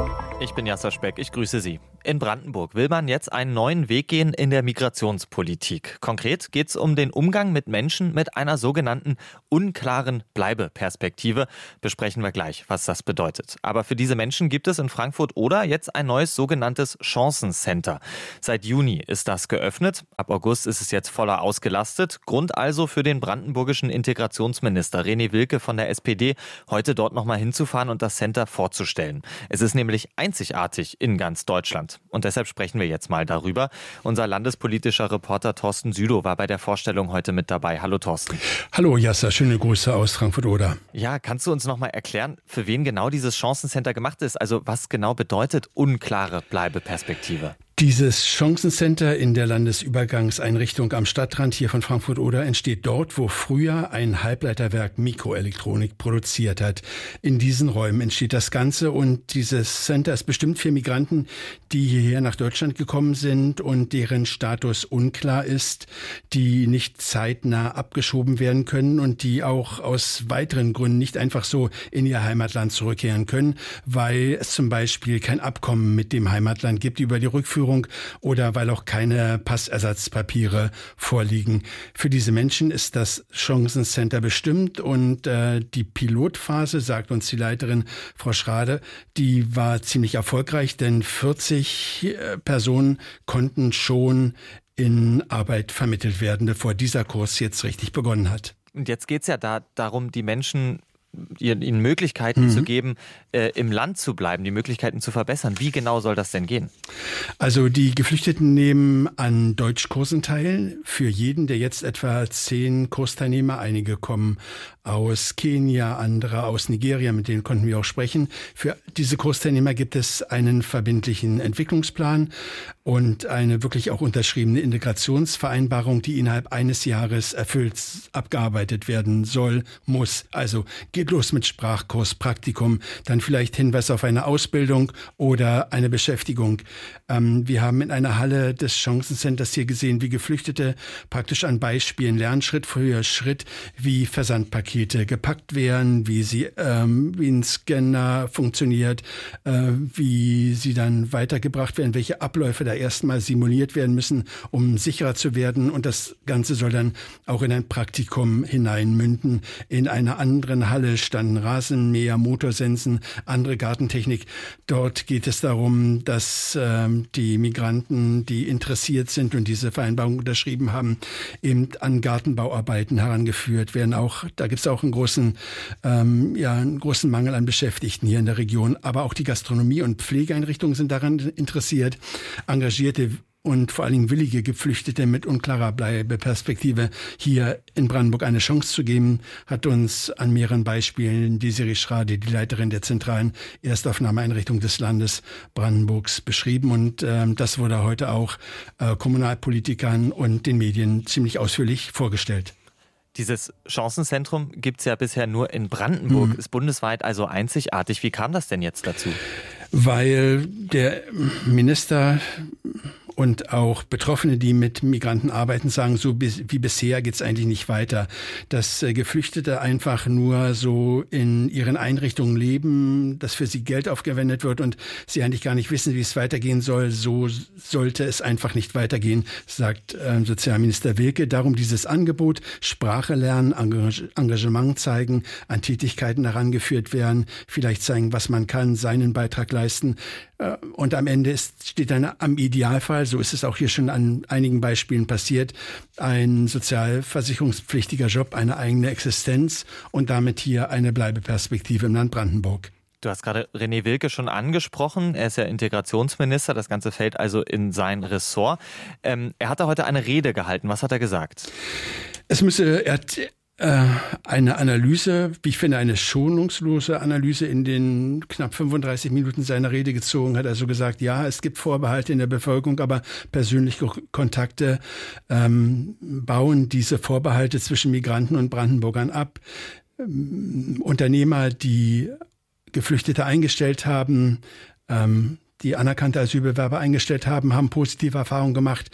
Ich bin Jasser Speck, ich grüße Sie. In Brandenburg will man jetzt einen neuen Weg gehen in der Migrationspolitik. Konkret geht es um den Umgang mit Menschen mit einer sogenannten unklaren Bleibeperspektive. Besprechen wir gleich, was das bedeutet. Aber für diese Menschen gibt es in Frankfurt-Oder jetzt ein neues sogenanntes Chancencenter. Seit Juni ist das geöffnet. Ab August ist es jetzt voller ausgelastet. Grund also für den brandenburgischen Integrationsminister René Wilke von der S P D, heute dort nochmal hinzufahren und das Center vorzustellen. Es ist nämlich einzigartig in ganz Deutschland. Und deshalb sprechen wir jetzt mal darüber. Unser landespolitischer Reporter Thorsten Südow war bei der Vorstellung heute mit dabei. Hallo Thorsten. Hallo Jasser, schöne Grüße aus Frankfurt-Oder. Ja, kannst du uns noch mal erklären, für wen genau dieses Chancencenter gemacht ist? Also was genau bedeutet unklare Bleibeperspektive? Dieses Chancencenter in der Landesübergangseinrichtung am Stadtrand hier von Frankfurt-Oder entsteht dort, wo früher ein Halbleiterwerk Mikroelektronik produziert hat. In diesen Räumen entsteht das Ganze und dieses Center ist bestimmt für Migranten, die hierher nach Deutschland gekommen sind und deren Status unklar ist, die nicht zeitnah abgeschoben werden können und die auch aus weiteren Gründen nicht einfach so in ihr Heimatland zurückkehren können, weil es zum Beispiel kein Abkommen mit dem Heimatland gibt über die Rückführung oder weil auch keine Passersatzpapiere vorliegen. Für diese Menschen ist das Chancencenter bestimmt und äh, die Pilotphase, sagt uns die Leiterin Frau Schrade, die war ziemlich erfolgreich, denn vierzig äh, Personen konnten schon in Arbeit vermittelt werden, bevor dieser Kurs jetzt richtig begonnen hat. Und jetzt geht es ja da darum, die Menschen ihnen Möglichkeiten mhm. zu geben, äh, im Land zu bleiben, die Möglichkeiten zu verbessern. Wie genau soll das denn gehen? Also die Geflüchteten nehmen an Deutschkursen teil. Für jeden, der jetzt etwa zehn Kursteilnehmer, einige kommen aus Kenia, andere aus Nigeria, mit denen konnten wir auch sprechen. Für diese Kursteilnehmer gibt es einen verbindlichen Entwicklungsplan und eine wirklich auch unterschriebene Integrationsvereinbarung, die innerhalb eines Jahres erfüllt abgearbeitet werden soll, muss. Also geht los mit Sprachkurs, Praktikum, dann vielleicht Hinweis auf eine Ausbildung oder eine Beschäftigung. Ähm, wir haben in einer Halle des Chancencenters hier gesehen, wie Geflüchtete praktisch an Beispielen lernen, Schritt für Schritt, wie Versandpakete gepackt werden, wie sie, ähm, wie ein Scanner funktioniert, äh, wie sie dann weitergebracht werden, welche Abläufe da erstmal simuliert werden müssen, um sicherer zu werden. Und das Ganze soll dann auch in ein Praktikum hineinmünden. In einer anderen Halle standen Rasenmäher, Motorsensen, andere Gartentechnik. Dort geht es darum, dass ähm, die Migranten, die interessiert sind und diese Vereinbarung unterschrieben haben, eben an Gartenbauarbeiten herangeführt werden. Auch da gibt es auch einen großen, ähm, ja, einen großen Mangel an Beschäftigten hier in der Region. Aber auch die Gastronomie- und Pflegeeinrichtungen sind daran interessiert, engagierte und vor allen Dingen willige Geflüchtete mit unklarer Bleibeperspektive hier in Brandenburg eine Chance zu geben, hat uns an mehreren Beispielen Desiree Schrade, die Leiterin der zentralen Erstaufnahmeeinrichtung des Landes Brandenburgs, beschrieben. Und äh, das wurde heute auch äh, Kommunalpolitikern und den Medien ziemlich ausführlich vorgestellt. Dieses Chancenzentrum gibt es ja bisher nur in Brandenburg, mhm. ist bundesweit also einzigartig. Wie kam das denn jetzt dazu? Weil der Minister und auch Betroffene, die mit Migranten arbeiten, sagen, so wie bisher geht's eigentlich nicht weiter. Dass Geflüchtete einfach nur so in ihren Einrichtungen leben, dass für sie Geld aufgewendet wird und sie eigentlich gar nicht wissen, wie es weitergehen soll. So sollte es einfach nicht weitergehen, sagt äh, Sozialminister Wilke. Darum dieses Angebot, Sprache lernen, Engagement zeigen, an Tätigkeiten herangeführt werden, vielleicht zeigen, was man kann, seinen Beitrag leisten. Äh, und am Ende ist, steht dann am Idealfall, so ist es auch hier schon an einigen Beispielen passiert, ein sozialversicherungspflichtiger Job, eine eigene Existenz und damit hier eine Bleibeperspektive im Land Brandenburg. Du hast gerade René Wilke schon angesprochen. Er ist ja Integrationsminister. Das Ganze fällt also in sein Ressort. Ähm, er hatte heute eine Rede gehalten. Was hat er gesagt? Es müsse, er hat eine Analyse, wie ich finde, eine schonungslose Analyse in den knapp fünfunddreißig Minuten seiner Rede gezogen, hat also gesagt, ja, es gibt Vorbehalte in der Bevölkerung, aber persönliche Kontakte ähm, bauen diese Vorbehalte zwischen Migranten und Brandenburgern ab. Ähm, Unternehmer, die Geflüchtete eingestellt haben, ähm, die anerkannte Asylbewerber eingestellt haben, haben positive Erfahrungen gemacht.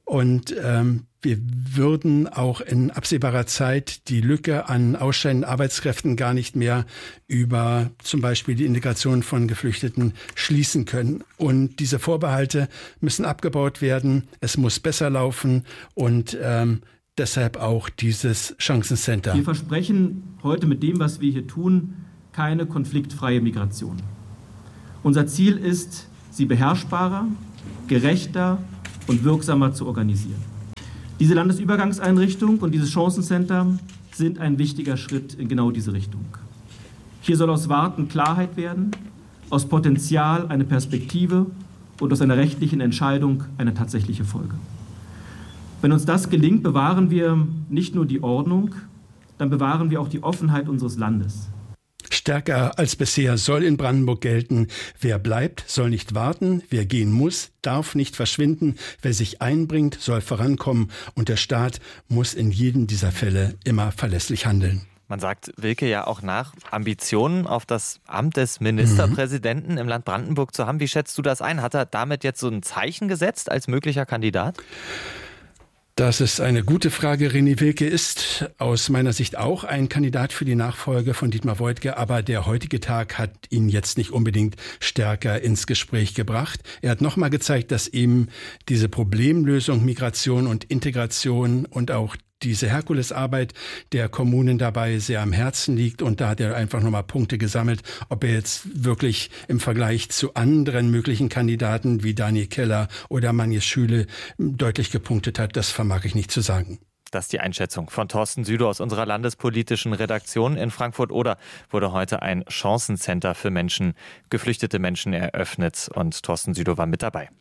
Und ähm, wir würden auch in absehbarer Zeit die Lücke an aussteigenden Arbeitskräften gar nicht mehr über zum Beispiel die Integration von Geflüchteten schließen können. Und diese Vorbehalte müssen abgebaut werden. Es muss besser laufen und ähm, deshalb auch dieses Chancencenter. Wir versprechen heute mit dem, was wir hier tun, keine konfliktfreie Migration. Unser Ziel ist, sie beherrschbarer, gerechter und wirksamer zu organisieren. Diese Landesübergangseinrichtung und dieses Chancencenter sind ein wichtiger Schritt in genau diese Richtung. Hier soll aus Warten Klarheit werden, aus Potenzial eine Perspektive und aus einer rechtlichen Entscheidung eine tatsächliche Folge. Wenn uns das gelingt, bewahren wir nicht nur die Ordnung, dann bewahren wir auch die Offenheit unseres Landes. Stärker als bisher soll in Brandenburg gelten: Wer bleibt, soll nicht warten, wer gehen muss, darf nicht verschwinden, wer sich einbringt, soll vorankommen und der Staat muss in jedem dieser Fälle immer verlässlich handeln. Man sagt Wilke ja auch nach, Ambitionen auf das Amt des Ministerpräsidenten mhm. im Land Brandenburg zu haben. Wie schätzt du das ein? Hat er damit jetzt so ein Zeichen gesetzt als möglicher Kandidat? Das ist eine gute Frage. René Wilke ist aus meiner Sicht auch ein Kandidat für die Nachfolge von Dietmar Woidke, aber der heutige Tag hat ihn jetzt nicht unbedingt stärker ins Gespräch gebracht. Er hat nochmal gezeigt, dass ihm diese Problemlösung, Migration und Integration und auch diese Herkulesarbeit der Kommunen dabei sehr am Herzen liegt. Und da hat er einfach nochmal Punkte gesammelt. Ob er jetzt wirklich im Vergleich zu anderen möglichen Kandidaten wie Daniel Keller oder Manjes Schüle deutlich gepunktet hat, das vermag ich nicht zu sagen. Das ist die Einschätzung von Thorsten Südow aus unserer landespolitischen Redaktion in Frankfurt-Oder. Wurde heute ein Chancencenter für Menschen, geflüchtete Menschen eröffnet. Und Thorsten Südow war mit dabei.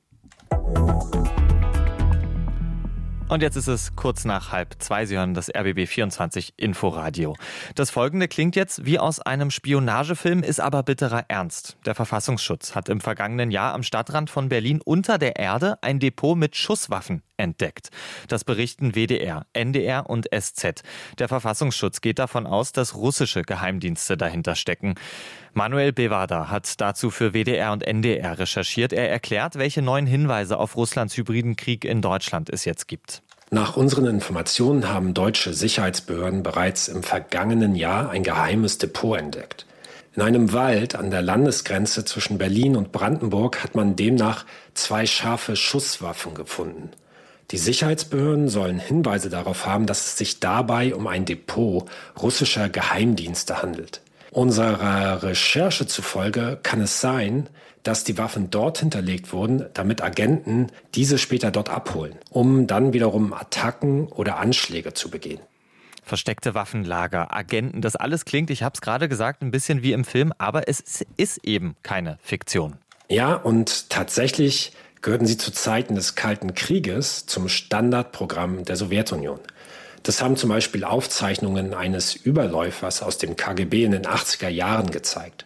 Und jetzt ist es kurz nach halb zwei. Sie hören das R B B vierundzwanzig Inforadio. Das Folgende klingt jetzt wie aus einem Spionagefilm, ist aber bitterer Ernst. Der Verfassungsschutz hat im vergangenen Jahr am Stadtrand von Berlin unter der Erde ein Depot mit Schusswaffen entdeckt. Das berichten W D R, N D R und S Z. Der Verfassungsschutz geht davon aus, dass russische Geheimdienste dahinter stecken. Manuel Bevada hat dazu für W D R und N D R recherchiert. Er erklärt, welche neuen Hinweise auf Russlands hybriden Krieg in Deutschland es jetzt gibt. Nach unseren Informationen haben deutsche Sicherheitsbehörden bereits im vergangenen Jahr ein geheimes Depot entdeckt. In einem Wald an der Landesgrenze zwischen Berlin und Brandenburg hat man demnach zwei scharfe Schusswaffen gefunden. Die Sicherheitsbehörden sollen Hinweise darauf haben, dass es sich dabei um ein Depot russischer Geheimdienste handelt. Unserer Recherche zufolge kann es sein, dass die Waffen dort hinterlegt wurden, damit Agenten diese später dort abholen, um dann wiederum Attacken oder Anschläge zu begehen. Versteckte Waffenlager, Agenten, das alles klingt, ich habe es gerade gesagt, ein bisschen wie im Film, aber es ist eben keine Fiktion. Ja, und tatsächlich gehörten sie zu Zeiten des Kalten Krieges zum Standardprogramm der Sowjetunion. Das haben zum Beispiel Aufzeichnungen eines Überläufers aus dem K G B in den achtziger Jahren gezeigt.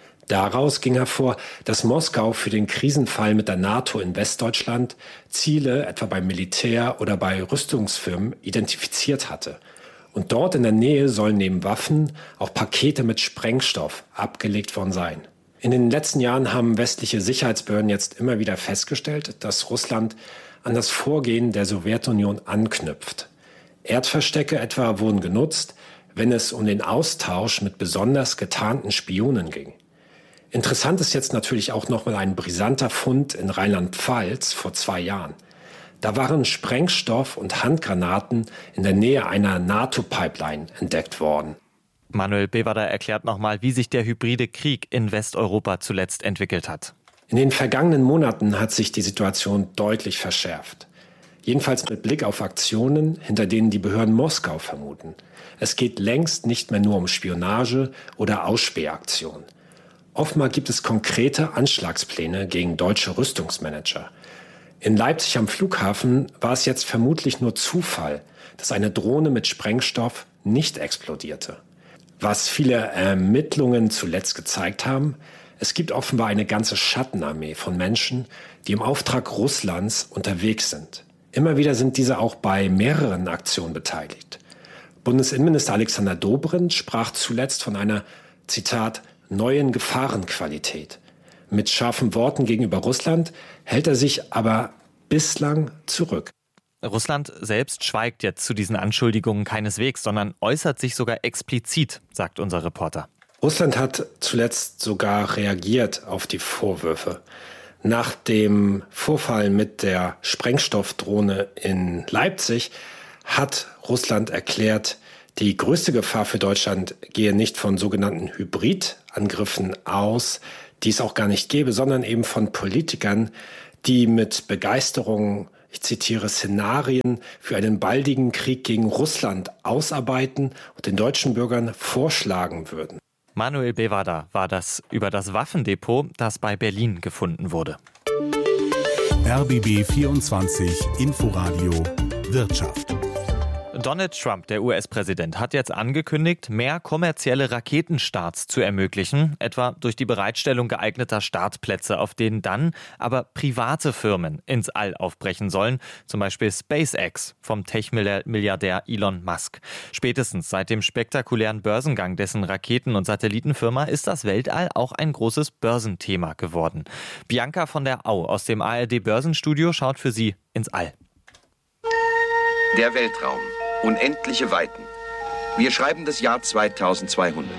Daraus ging hervor, dass Moskau für den Krisenfall mit der NATO in Westdeutschland Ziele etwa beim Militär oder bei Rüstungsfirmen identifiziert hatte. Und dort in der Nähe sollen neben Waffen auch Pakete mit Sprengstoff abgelegt worden sein. In den letzten Jahren haben westliche Sicherheitsbehörden jetzt immer wieder festgestellt, dass Russland an das Vorgehen der Sowjetunion anknüpft. Erdverstecke etwa wurden genutzt, wenn es um den Austausch mit besonders getarnten Spionen ging. Interessant ist jetzt natürlich auch nochmal ein brisanter Fund in Rheinland-Pfalz vor zwei Jahren. Da waren Sprengstoff und Handgranaten in der Nähe einer NATO-Pipeline entdeckt worden. Manuel Bevada erklärt nochmal, wie sich der hybride Krieg in Westeuropa zuletzt entwickelt hat. In den vergangenen Monaten hat sich die Situation deutlich verschärft. Jedenfalls mit Blick auf Aktionen, hinter denen die Behörden Moskau vermuten. Es geht längst nicht mehr nur um Spionage oder Ausspähaktionen. Oftmals gibt es konkrete Anschlagspläne gegen deutsche Rüstungsmanager. In Leipzig am Flughafen war es jetzt vermutlich nur Zufall, dass eine Drohne mit Sprengstoff nicht explodierte. Was viele Ermittlungen zuletzt gezeigt haben, es gibt offenbar eine ganze Schattenarmee von Menschen, die im Auftrag Russlands unterwegs sind. Immer wieder sind diese auch bei mehreren Aktionen beteiligt. Bundesinnenminister Alexander Dobrindt sprach zuletzt von einer, Zitat, neuen Gefahrenqualität. Mit scharfen Worten gegenüber Russland hält er sich aber bislang zurück. Russland selbst schweigt jetzt zu diesen Anschuldigungen keineswegs, sondern äußert sich sogar explizit, sagt unser Reporter. Russland hat zuletzt sogar reagiert auf die Vorwürfe. Nach dem Vorfall mit der Sprengstoffdrohne in Leipzig hat Russland erklärt, die größte Gefahr für Deutschland gehe nicht von sogenannten Hybridangriffen aus, die es auch gar nicht gäbe, sondern eben von Politikern, die mit Begeisterung, ich zitiere, Szenarien für einen baldigen Krieg gegen Russland ausarbeiten und den deutschen Bürgern vorschlagen würden. Manuel Bevada war das über das Waffendepot, das bei Berlin gefunden wurde. R B B vierundzwanzig Inforadio Wirtschaft. Donald Trump, der U S-Präsident, hat jetzt angekündigt, mehr kommerzielle Raketenstarts zu ermöglichen, etwa durch die Bereitstellung geeigneter Startplätze, auf denen dann aber private Firmen ins All aufbrechen sollen, zum Beispiel SpaceX vom Tech-Milliardär Elon Musk. Spätestens seit dem spektakulären Börsengang dessen Raketen- und Satellitenfirma ist das Weltall auch ein großes Börsenthema geworden. Bianca von der Au aus dem A R D-Börsenstudio schaut für Sie ins All. Der Weltraum. Unendliche Weiten. Wir schreiben das Jahr zweitausendzweihundert.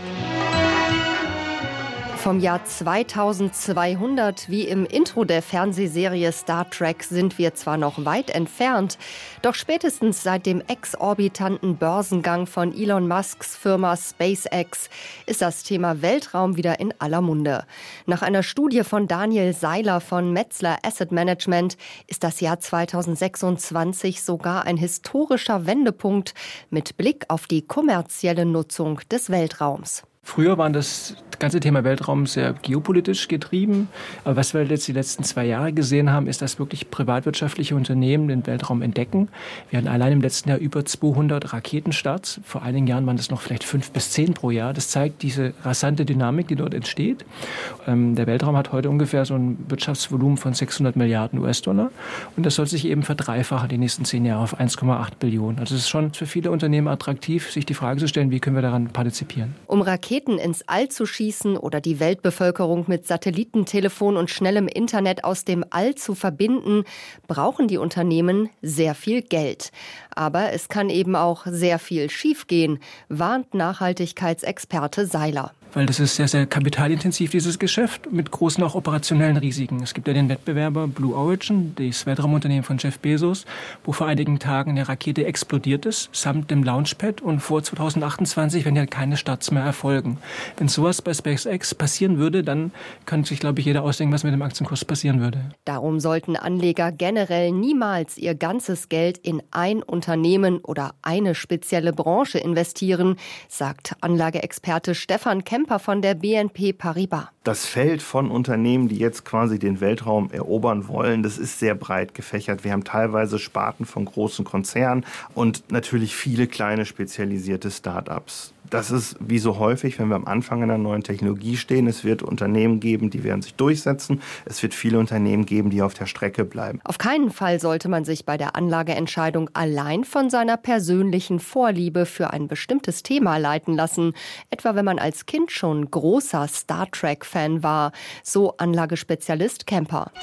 Vom Jahr zweitausendzweihundert, wie im Intro der Fernsehserie Star Trek, sind wir zwar noch weit entfernt, doch spätestens seit dem exorbitanten Börsengang von Elon Musks Firma SpaceX ist das Thema Weltraum wieder in aller Munde. Nach einer Studie von Daniel Seiler von Metzler Asset Management ist das Jahr zweitausendsechsundzwanzig sogar ein historischer Wendepunkt mit Blick auf die kommerzielle Nutzung des Weltraums. Früher war das ganze Thema Weltraum sehr geopolitisch getrieben. Aber was wir jetzt die letzten zwei Jahre gesehen haben, ist, dass wirklich privatwirtschaftliche Unternehmen den Weltraum entdecken. Wir hatten allein im letzten Jahr über zweihundert Raketenstarts. Vor einigen Jahren waren das noch vielleicht fünf bis zehn pro Jahr. Das zeigt diese rasante Dynamik, die dort entsteht. Ähm, der Weltraum hat heute ungefähr so ein Wirtschaftsvolumen von sechshundert Milliarden U S-Dollar. Und das soll sich eben verdreifachen die nächsten zehn Jahre auf eins Komma acht Billionen. Also es ist schon für viele Unternehmen attraktiv, sich die Frage zu stellen, wie können wir daran partizipieren. Um Raketen ins All zu schießen oder die Weltbevölkerung mit Satellitentelefon und schnellem Internet aus dem All zu verbinden, brauchen die Unternehmen sehr viel Geld. Aber es kann eben auch sehr viel schiefgehen, warnt Nachhaltigkeitsexperte Seiler. Weil das ist sehr, sehr kapitalintensiv, dieses Geschäft, mit großen auch operationellen Risiken. Es gibt ja den Wettbewerber Blue Origin, das Weltraumunternehmen von Jeff Bezos, wo vor einigen Tagen eine Rakete explodiert ist, samt dem Launchpad, und vor zweitausendachtundzwanzig werden ja keine Starts mehr erfolgen. Wenn sowas bei SpaceX passieren würde, dann könnte sich, glaube ich, jeder ausdenken, was mit dem Aktienkurs passieren würde. Darum sollten Anleger generell niemals ihr ganzes Geld in ein Unternehmen oder eine spezielle Branche investieren, sagt Anlageexperte Stefan Kemper von der B N P Paribas. Das Feld von Unternehmen, die jetzt quasi den Weltraum erobern wollen, das ist sehr breit gefächert. Wir haben teilweise Sparten von großen Konzernen und natürlich viele kleine spezialisierte Start-ups. Das ist wie so häufig, wenn wir am Anfang einer neuen Technologie stehen. Es wird Unternehmen geben, die werden sich durchsetzen. Es wird viele Unternehmen geben, die auf der Strecke bleiben. Auf keinen Fall sollte man sich bei der Anlageentscheidung allein von seiner persönlichen Vorliebe für ein bestimmtes Thema leiten lassen. Etwa wenn man als Kind schon großer Star Trek-Fan war, so Anlagespezialist Kemper.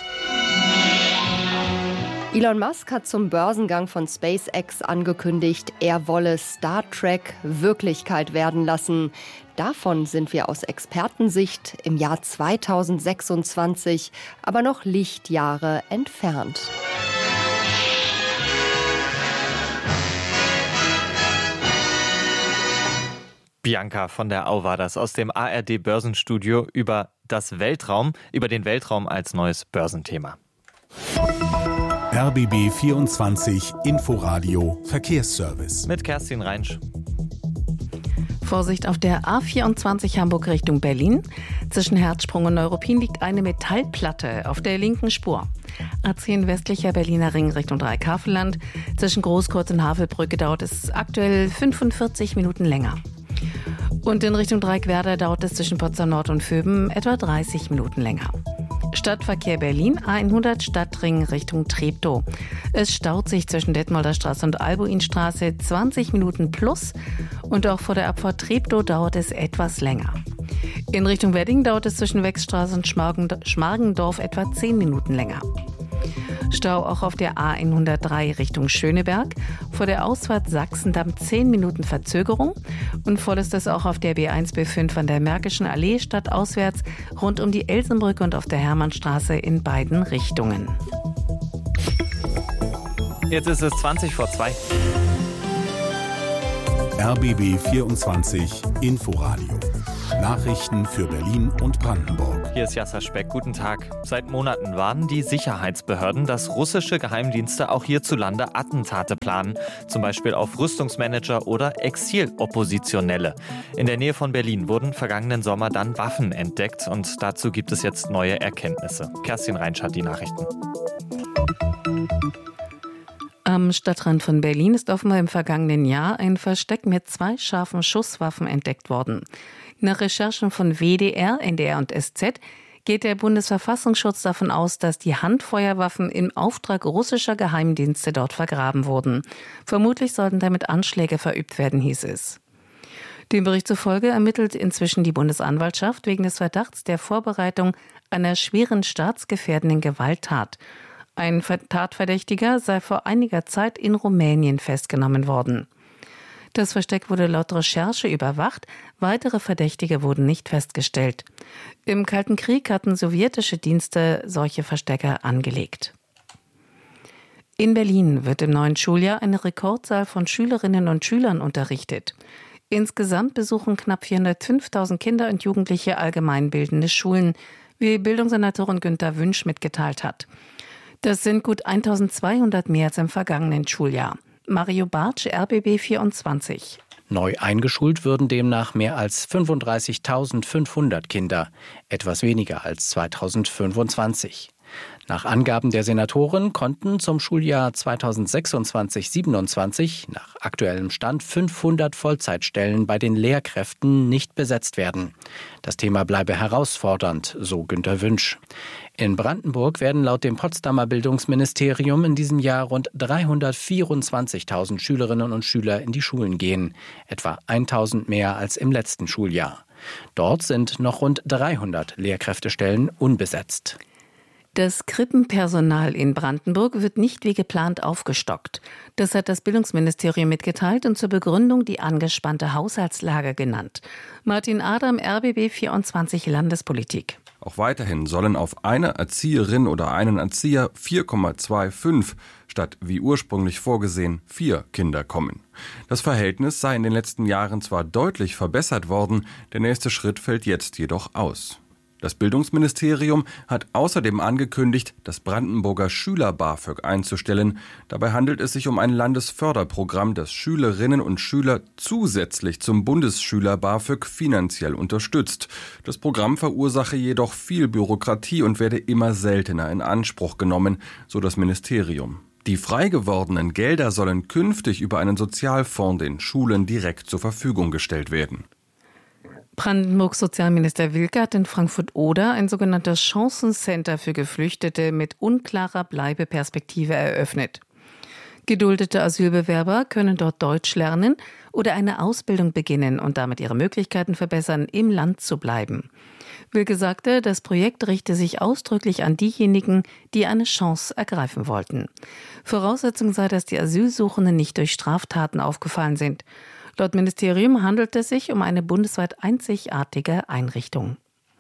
Elon Musk hat zum Börsengang von SpaceX angekündigt, er wolle Star Trek Wirklichkeit werden lassen. Davon sind wir aus Expertensicht im Jahr zweitausendsechsundzwanzig aber noch Lichtjahre entfernt. Bianca von der Au war das aus dem A R D-Börsenstudio über das Weltraum, über den Weltraum als neues Börsenthema. R B B vierundzwanzig Inforadio Verkehrsservice. Mit Kerstin Reinsch. Vorsicht auf der A vierundzwanzig Hamburg Richtung Berlin. Zwischen Herzsprung und Neuruppin liegt eine Metallplatte auf der linken Spur. A zehn westlicher Berliner Ring Richtung Dreiካveland. Zwischen Großkreuz und Havelbrücke dauert es aktuell fünfundvierzig Minuten länger. Und in Richtung Dreieckwerder dauert es zwischen Potsdam Nord und Vöben etwa dreißig Minuten länger. Stadtverkehr Berlin, A hundert Stadtring Richtung Treptow. Es staut sich zwischen Detmolder Straße und Albuinstraße zwanzig Minuten plus und auch vor der Abfahrt Treptow dauert es etwas länger. In Richtung Wedding dauert es zwischen Wechstraße und Schmargendorf etwa zehn Minuten länger. Stau auch auf der A hundertdrei Richtung Schöneberg. Vor der Ausfahrt Sachsendamm zehn Minuten Verzögerung. Und voll ist es auch auf der B eins B fünf an der Märkischen Allee stadtauswärts, rund um die Elsenbrücke und auf der Hermannstraße in beiden Richtungen. Jetzt ist es zwanzig vor zwei. R B B vierundzwanzig Inforadio. Nachrichten für Berlin und Brandenburg. Hier ist Jasser Speck. Guten Tag. Seit Monaten warnen die Sicherheitsbehörden, dass russische Geheimdienste auch hierzulande Attentate planen. Zum Beispiel auf Rüstungsmanager oder Exiloppositionelle. In der Nähe von Berlin wurden vergangenen Sommer dann Waffen entdeckt. Und dazu gibt es jetzt neue Erkenntnisse. Kerstin Reinsch hat die Nachrichten. Am Stadtrand von Berlin ist offenbar im vergangenen Jahr ein Versteck mit zwei scharfen Schusswaffen entdeckt worden. Nach Recherchen von W D R, N D R und S Z geht der Bundesverfassungsschutz davon aus, dass die Handfeuerwaffen im Auftrag russischer Geheimdienste dort vergraben wurden. Vermutlich sollten damit Anschläge verübt werden, hieß es. Dem Bericht zufolge ermittelt inzwischen die Bundesanwaltschaft wegen des Verdachts der Vorbereitung einer schweren staatsgefährdenden Gewalttat. Ein Tatverdächtiger sei vor einiger Zeit in Rumänien festgenommen worden. Das Versteck wurde laut Recherche überwacht, weitere Verdächtige wurden nicht festgestellt. Im Kalten Krieg hatten sowjetische Dienste solche Verstecke angelegt. In Berlin wird im neuen Schuljahr eine Rekordzahl von Schülerinnen und Schülern unterrichtet. Insgesamt besuchen knapp vierhundertfünftausend Kinder und Jugendliche allgemeinbildende Schulen, wie Bildungssenatorin Günther Wünsch mitgeteilt hat. Das sind gut eintausendzweihundert mehr als im vergangenen Schuljahr. Mario Bartsch, R B B vierundzwanzig. Neu eingeschult würden demnach mehr als fünfunddreißigtausendfünfhundert Kinder, etwas weniger als zweitausendfünfundzwanzig. Nach Angaben der Senatorin konnten zum Schuljahr zweitausendsechsundzwanzig siebenundzwanzig nach aktuellem Stand fünfhundert Vollzeitstellen bei den Lehrkräften nicht besetzt werden. Das Thema bleibe herausfordernd, so Günther Wünsch. In Brandenburg werden laut dem Potsdamer Bildungsministerium in diesem Jahr rund dreihundertvierundzwanzigtausend Schülerinnen und Schüler in die Schulen gehen, etwa tausend mehr als im letzten Schuljahr. Dort sind noch rund dreihundert Lehrkräftestellen unbesetzt. Das Krippenpersonal in Brandenburg wird nicht wie geplant aufgestockt. Das hat das Bildungsministerium mitgeteilt und zur Begründung die angespannte Haushaltslage genannt. Martin Adam, R B B vierundzwanzig Landespolitik. Auch weiterhin sollen auf eine Erzieherin oder einen Erzieher vier Komma fünfundzwanzig statt wie ursprünglich vorgesehen vier Kinder kommen. Das Verhältnis sei in den letzten Jahren zwar deutlich verbessert worden, der nächste Schritt fällt jetzt jedoch aus. Das Bildungsministerium hat außerdem angekündigt, das Brandenburger Schüler-BAföG einzustellen. Dabei handelt es sich um ein Landesförderprogramm, das Schülerinnen und Schüler zusätzlich zum Bundesschüler-BAföG finanziell unterstützt. Das Programm verursache jedoch viel Bürokratie und werde immer seltener in Anspruch genommen, so das Ministerium. Die frei gewordenen Gelder sollen künftig über einen Sozialfonds den Schulen direkt zur Verfügung gestellt werden. Brandenburgs Sozialminister Wilke hat in Frankfurt-Oder ein sogenanntes Chancencenter für Geflüchtete mit unklarer Bleibeperspektive eröffnet. Geduldete Asylbewerber können dort Deutsch lernen oder eine Ausbildung beginnen und damit ihre Möglichkeiten verbessern, im Land zu bleiben. Wilke sagte, das Projekt richte sich ausdrücklich an diejenigen, die eine Chance ergreifen wollten. Voraussetzung sei, dass die Asylsuchenden nicht durch Straftaten aufgefallen sind. Laut Ministerium handelt es sich um eine bundesweit einzigartige Einrichtung.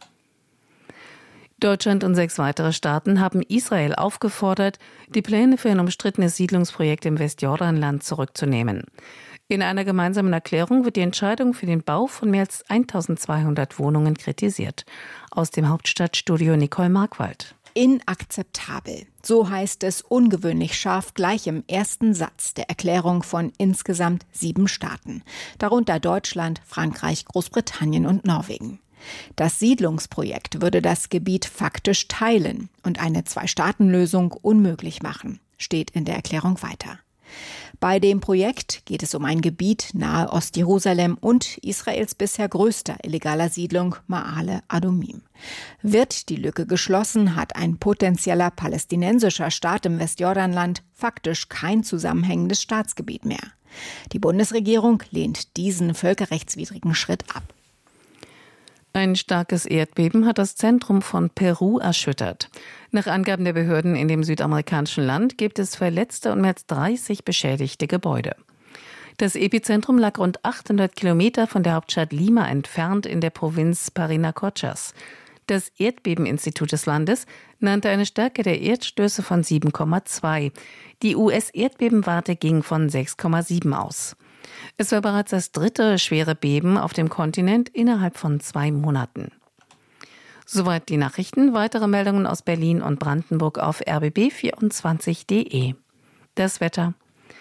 Deutschland und sechs weitere Staaten haben Israel aufgefordert, die Pläne für ein umstrittenes Siedlungsprojekt im Westjordanland zurückzunehmen. In einer gemeinsamen Erklärung wird die Entscheidung für den Bau von mehr als eintausendzweihundert Wohnungen kritisiert. Aus dem Hauptstadtstudio Nicole Markwald. Inakzeptabel. So heißt es ungewöhnlich scharf gleich im ersten Satz der Erklärung von insgesamt sieben Staaten. Darunter Deutschland, Frankreich, Großbritannien und Norwegen. Das Siedlungsprojekt würde das Gebiet faktisch teilen und eine Zwei-Staaten-Lösung unmöglich machen, steht in der Erklärung weiter. Bei dem Projekt geht es um ein Gebiet nahe Ostjerusalem und Israels bisher größter illegaler Siedlung Ma'ale Adumim. Wird die Lücke geschlossen, hat ein potenzieller palästinensischer Staat im Westjordanland faktisch kein zusammenhängendes Staatsgebiet mehr. Die Bundesregierung lehnt diesen völkerrechtswidrigen Schritt ab. Ein starkes Erdbeben hat das Zentrum von Peru erschüttert. Nach Angaben der Behörden in dem südamerikanischen Land gibt es Verletzte und mehr als dreißig beschädigte Gebäude. Das Epizentrum lag rund achthundert Kilometer von der Hauptstadt Lima entfernt in der Provinz Parinacotchas. Das Erdbebeninstitut des Landes nannte eine Stärke der Erdstöße von sieben Komma zwei. Die U S-Erdbebenwarte ging von sechs Komma sieben aus. Es war bereits das dritte schwere Beben auf dem Kontinent innerhalb von zwei Monaten. Soweit die Nachrichten. Weitere Meldungen aus Berlin und Brandenburg auf r b b vierundzwanzig punkt d e. Das Wetter.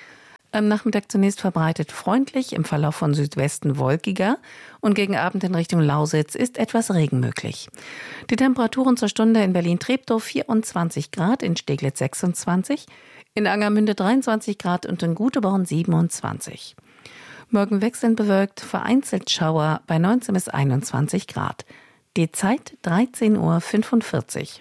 Am Nachmittag zunächst verbreitet freundlich, im Verlauf von Südwesten wolkiger und gegen Abend in Richtung Lausitz ist etwas Regen möglich. Die Temperaturen zur Stunde in Berlin-Treptow vierundzwanzig Grad, in Steglitz sechsundzwanzig, in Angermünde dreiundzwanzig Grad und in Guteborn siebenundzwanzig. Morgen wechselnd bewölkt, vereinzelt Schauer bei neunzehn bis einundzwanzig Grad. Die Zeit dreizehn Uhr fünfundvierzig.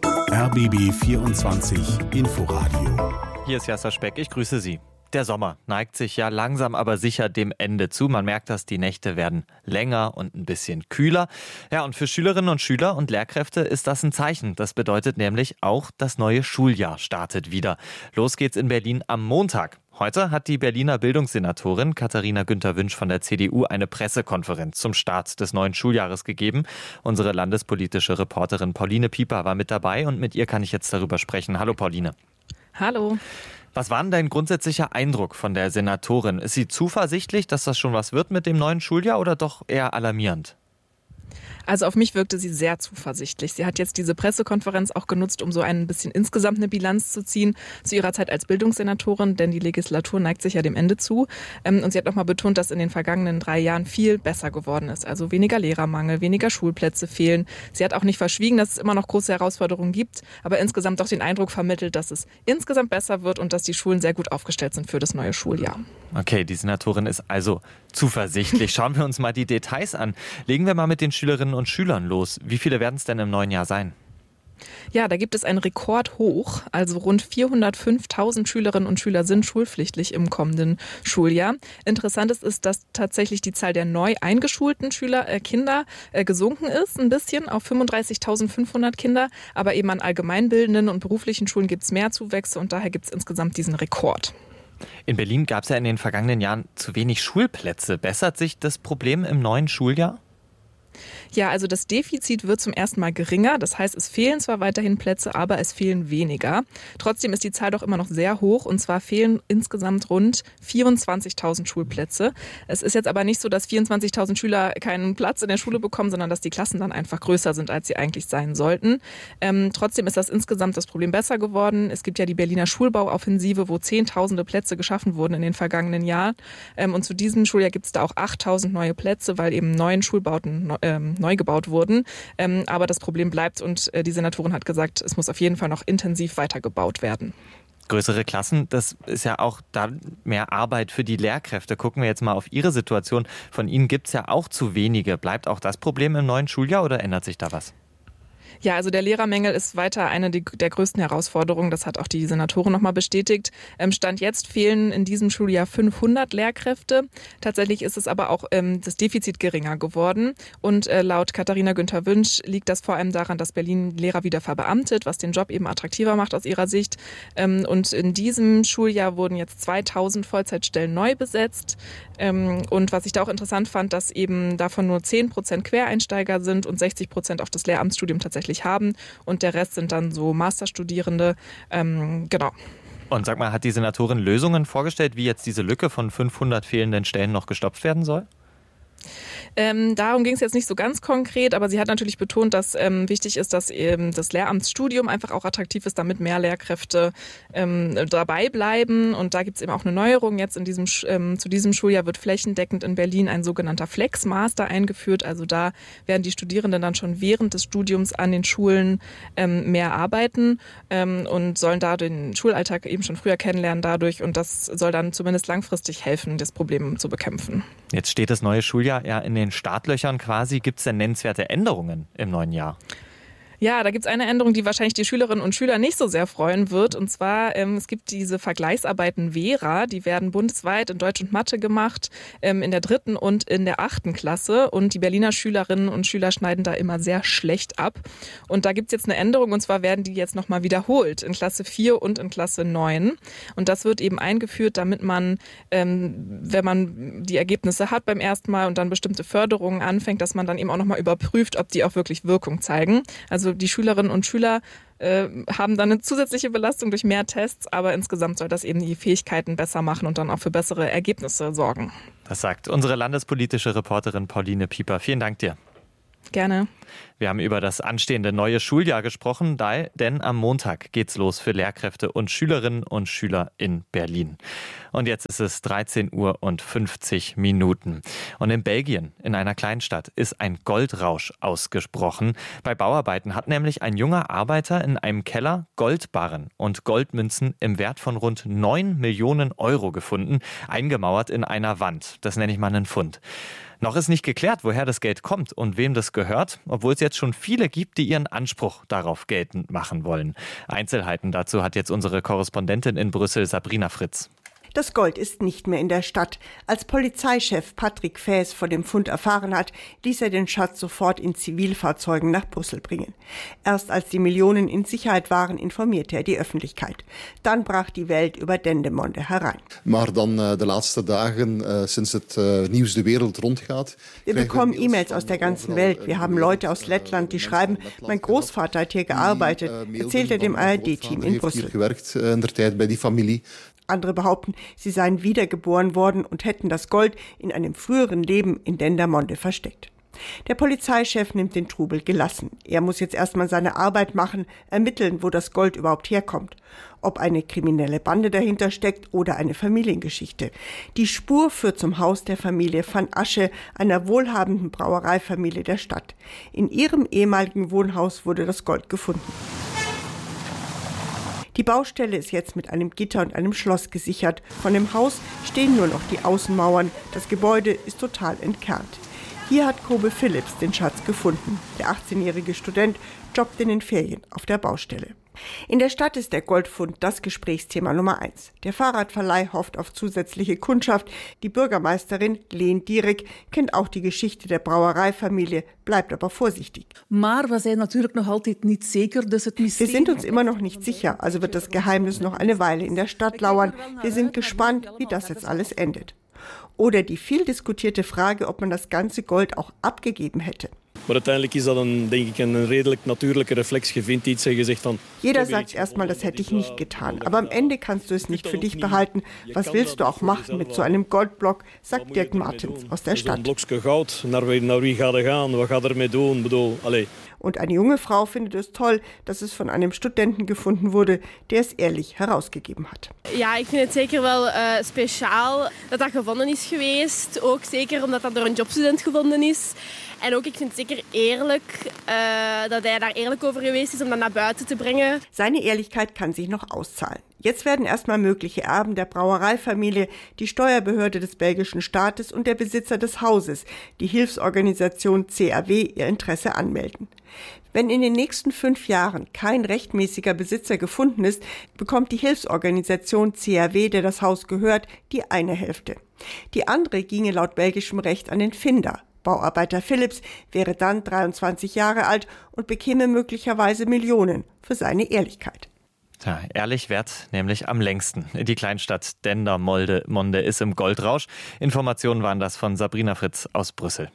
R B B vierundzwanzig Inforadio. Hier ist Jasser Speck, ich grüße Sie. Der Sommer neigt sich ja langsam aber sicher dem Ende zu. Man merkt, dass die Nächte werden länger und ein bisschen kühler. Ja, und für Schülerinnen und Schüler und Lehrkräfte ist das ein Zeichen. Das bedeutet nämlich auch, das neue Schuljahr startet wieder. Los geht's in Berlin am Montag. Heute hat die Berliner Bildungssenatorin Katharina Günther-Wünsch von der C D U eine Pressekonferenz zum Start des neuen Schuljahres gegeben. Unsere landespolitische Reporterin Pauline Pieper war mit dabei und mit ihr kann ich jetzt darüber sprechen. Hallo Pauline. Hallo. Was war denn dein grundsätzlicher Eindruck von der Senatorin? Ist sie zuversichtlich, dass das schon was wird mit dem neuen Schuljahr oder doch eher alarmierend? Also auf mich wirkte sie sehr zuversichtlich. Sie hat jetzt diese Pressekonferenz auch genutzt, um so ein bisschen insgesamt eine Bilanz zu ziehen zu ihrer Zeit als Bildungssenatorin, denn die Legislatur neigt sich ja dem Ende zu. Und sie hat nochmal betont, dass in den vergangenen drei Jahren viel besser geworden ist. Also weniger Lehrermangel, weniger Schulplätze fehlen. Sie hat auch nicht verschwiegen, dass es immer noch große Herausforderungen gibt, aber insgesamt doch den Eindruck vermittelt, dass es insgesamt besser wird und dass die Schulen sehr gut aufgestellt sind für das neue Schuljahr. Okay, die Senatorin ist also zuversichtlich. Schauen wir uns mal die Details an. Legen wir mal mit den Schülerinnen und Schülern los. Wie viele werden es denn im neuen Jahr sein? Ja, da gibt es einen Rekordhoch. Also rund vierhundertfünftausend Schülerinnen und Schüler sind schulpflichtig im kommenden Schuljahr. Interessant ist, ist, dass tatsächlich die Zahl der neu eingeschulten Schüler, äh, Kinder äh, gesunken ist, ein bisschen auf fünfunddreißigtausendfünfhundert Kinder. Aber eben an allgemeinbildenden und beruflichen Schulen gibt es mehr Zuwächse und daher gibt es insgesamt diesen Rekord. In Berlin gab es ja in den vergangenen Jahren zu wenig Schulplätze. Bessert sich das Problem im neuen Schuljahr? Ja, also das Defizit wird zum ersten Mal geringer. Das heißt, es fehlen zwar weiterhin Plätze, aber es fehlen weniger. Trotzdem ist die Zahl doch immer noch sehr hoch. Und zwar fehlen insgesamt rund vierundzwanzigtausend Schulplätze. Es ist jetzt aber nicht so, dass vierundzwanzigtausend Schüler keinen Platz in der Schule bekommen, sondern dass die Klassen dann einfach größer sind, als sie eigentlich sein sollten. Ähm, trotzdem ist das insgesamt das Problem besser geworden. Es gibt ja die Berliner Schulbauoffensive, wo zehntausende Plätze geschaffen wurden in den vergangenen Jahren. Ähm, und zu diesem Schuljahr gibt es da auch achttausend neue Plätze, weil eben neuen Schulbauten ähm, neu gebaut wurden. Ähm, aber das Problem bleibt und äh, die Senatorin hat gesagt, es muss auf jeden Fall noch intensiv weitergebaut werden. Größere Klassen, das ist ja auch da mehr Arbeit für die Lehrkräfte. Gucken wir jetzt mal auf Ihre Situation. Von Ihnen gibt es ja auch zu wenige. Bleibt auch das Problem im neuen Schuljahr oder ändert sich da was? Ja, also der Lehrermängel ist weiter eine der größten Herausforderungen. Das hat auch die Senatorin nochmal bestätigt. Stand jetzt fehlen in diesem Schuljahr fünfhundert Lehrkräfte. Tatsächlich ist es aber auch ähm, das Defizit geringer geworden. Und äh, laut Katharina Günther-Wünsch liegt das vor allem daran, dass Berlin Lehrer wieder verbeamtet, was den Job eben attraktiver macht aus ihrer Sicht. Ähm, und in diesem Schuljahr wurden jetzt zweitausend Vollzeitstellen neu besetzt. Ähm, und was ich da auch interessant fand, dass eben davon nur zehn Prozent Quereinsteiger sind und sechzig Prozent auch das Lehramtsstudium tatsächlich haben und der Rest sind dann so Masterstudierende. Ähm, genau. Und sag mal, hat die Senatorin Lösungen vorgestellt, wie jetzt diese Lücke von fünfhundert fehlenden Stellen noch gestopft werden soll? Ähm, darum ging es jetzt nicht so ganz konkret, aber sie hat natürlich betont, dass ähm, wichtig ist, dass ähm, das Lehramtsstudium einfach auch attraktiv ist, damit mehr Lehrkräfte ähm, dabei bleiben. Und da gibt es eben auch eine Neuerung. Jetzt in diesem ähm, zu diesem Schuljahr wird flächendeckend in Berlin ein sogenannter Flex-Master eingeführt. Also da werden die Studierenden dann schon während des Studiums an den Schulen ähm, mehr arbeiten ähm, und sollen da den Schulalltag eben schon früher kennenlernen dadurch. Und das soll dann zumindest langfristig helfen, das Problem zu bekämpfen. Jetzt steht das neue Schuljahr ja in den Startlöchern quasi. Gibt es denn nennenswerte Änderungen im neuen Jahr? Ja, da gibt es eine Änderung, die wahrscheinlich die Schülerinnen und Schüler nicht so sehr freuen wird. Und zwar, ähm, es gibt diese Vergleichsarbeiten Vera, die werden bundesweit in Deutsch und Mathe gemacht, ähm, in der dritten und in der achten Klasse. Und die Berliner Schülerinnen und Schüler schneiden da immer sehr schlecht ab. Und da gibt es jetzt eine Änderung, und zwar werden die jetzt nochmal wiederholt in Klasse vier und in Klasse neun. Und das wird eben eingeführt, damit man, ähm, wenn man die Ergebnisse hat beim ersten Mal und dann bestimmte Förderungen anfängt, dass man dann eben auch nochmal überprüft, ob die auch wirklich Wirkung zeigen. Also die Schülerinnen und Schüler äh, haben dann eine zusätzliche Belastung durch mehr Tests, aber insgesamt soll das eben die Fähigkeiten besser machen und dann auch für bessere Ergebnisse sorgen. Das sagt unsere landespolitische Reporterin Pauline Pieper. Vielen Dank dir. Gerne. Wir haben über das anstehende neue Schuljahr gesprochen, denn am Montag geht's los für Lehrkräfte und Schülerinnen und Schüler in Berlin. Und jetzt ist es dreizehn Uhr und fünfzig Minuten. Und in Belgien, in einer Kleinstadt, ist ein Goldrausch ausgesprochen. Bei Bauarbeiten hat nämlich ein junger Arbeiter in einem Keller Goldbarren und Goldmünzen im Wert von rund neun Millionen Euro gefunden, eingemauert in einer Wand. Das nenne ich mal einen Fund. Noch ist nicht geklärt, woher das Geld kommt und wem das gehört, obwohl es jetzt schon viele gibt, die ihren Anspruch darauf geltend machen wollen. Einzelheiten dazu hat jetzt unsere Korrespondentin in Brüssel, Sabrina Fritz. Das Gold ist nicht mehr in der Stadt. Als Polizeichef Patrick Faes von dem Fund erfahren hat, ließ er den Schatz sofort in Zivilfahrzeugen nach Brüssel bringen. Erst als die Millionen in Sicherheit waren, informierte er die Öffentlichkeit. Dann brach die Welt über Dendermonde herein. Maar dan uh, de laatste dagen, uh, sinds het uh, nieuws de wereld rondgaat. Wir bekommen E-Mails aus der ganzen Welt. Wir haben Leute aus Lettland, die schreiben, mein Großvater hat hier gearbeitet, erzählt er dem A R D-Team in Brüssel. Andere behaupten, sie seien wiedergeboren worden und hätten das Gold in einem früheren Leben in Dendermonde versteckt. Der Polizeichef nimmt den Trubel gelassen. Er muss jetzt erstmal seine Arbeit machen, ermitteln, wo das Gold überhaupt herkommt. Ob eine kriminelle Bande dahinter steckt oder eine Familiengeschichte. Die Spur führt zum Haus der Familie van Asche, einer wohlhabenden Brauereifamilie der Stadt. In ihrem ehemaligen Wohnhaus wurde das Gold gefunden. Die Baustelle ist jetzt mit einem Gitter und einem Schloss gesichert. Von dem Haus stehen nur noch die Außenmauern. Das Gebäude ist total entkernt. Hier hat Kobe Phillips den Schatz gefunden. Der achtzehnjährige Student jobbt in den Ferien auf der Baustelle. In der Stadt ist der Goldfund das Gesprächsthema Nummer eins. Der Fahrradverleih hofft auf zusätzliche Kundschaft. Die Bürgermeisterin Leen Dierik kennt auch die Geschichte der Brauereifamilie, bleibt aber vorsichtig. Wir sind uns immer noch nicht sicher, also wird das Geheimnis noch eine Weile in der Stadt lauern. Wir sind gespannt, wie das jetzt alles endet. Oder die viel diskutierte Frage, ob man das ganze Gold auch abgegeben hätte. Maar uiteindelijk is dat een, denk ik, een redelijk natuurlijke reflex. Je vindt iets en je zegt van... Jeder sagt erstmal, das hätte ich nicht getan. Aber am Ende kannst du es nicht für dich behalten. Was willst du auch machen mit so einem Goldblock, sagt Dirk Martens aus der Stadt. Een blokje goud, naar wie, naar wie gaat er gaan? Wat gaat er mee doen? Bedoel, allez. Und eine junge Frau findet es toll, dass es von einem Studenten gefunden wurde, der es ehrlich herausgegeben hat. Ja, ik vind het zeker wel uh, speciaal dat dat gevonden is geweest. Ook zeker omdat dat door een jobstudent gevonden is. En ook, ik vind het zeker eerlijk uh, dat hij daar eerlijk over geweest is om dat naar buiten te brengen. Seine Ehrlichkeit kann sich noch auszahlen. Jetzt werden erstmal mögliche Erben der Brauereifamilie, die Steuerbehörde des belgischen Staates und der Besitzer des Hauses, die Hilfsorganisation C A W, ihr Interesse anmelden. Wenn in den nächsten fünf Jahren kein rechtmäßiger Besitzer gefunden ist, bekommt die Hilfsorganisation C A W, der das Haus gehört, die eine Hälfte. Die andere ginge laut belgischem Recht an den Finder. Bauarbeiter Phillips wäre dann dreiundzwanzig Jahre alt und bekäme möglicherweise Millionen für seine Ehrlichkeit. Ja, ehrlich währt nämlich am längsten. Die Kleinstadt Dendermonde Monde ist im Goldrausch. Informationen waren das von Sabrina Fritz aus Brüssel.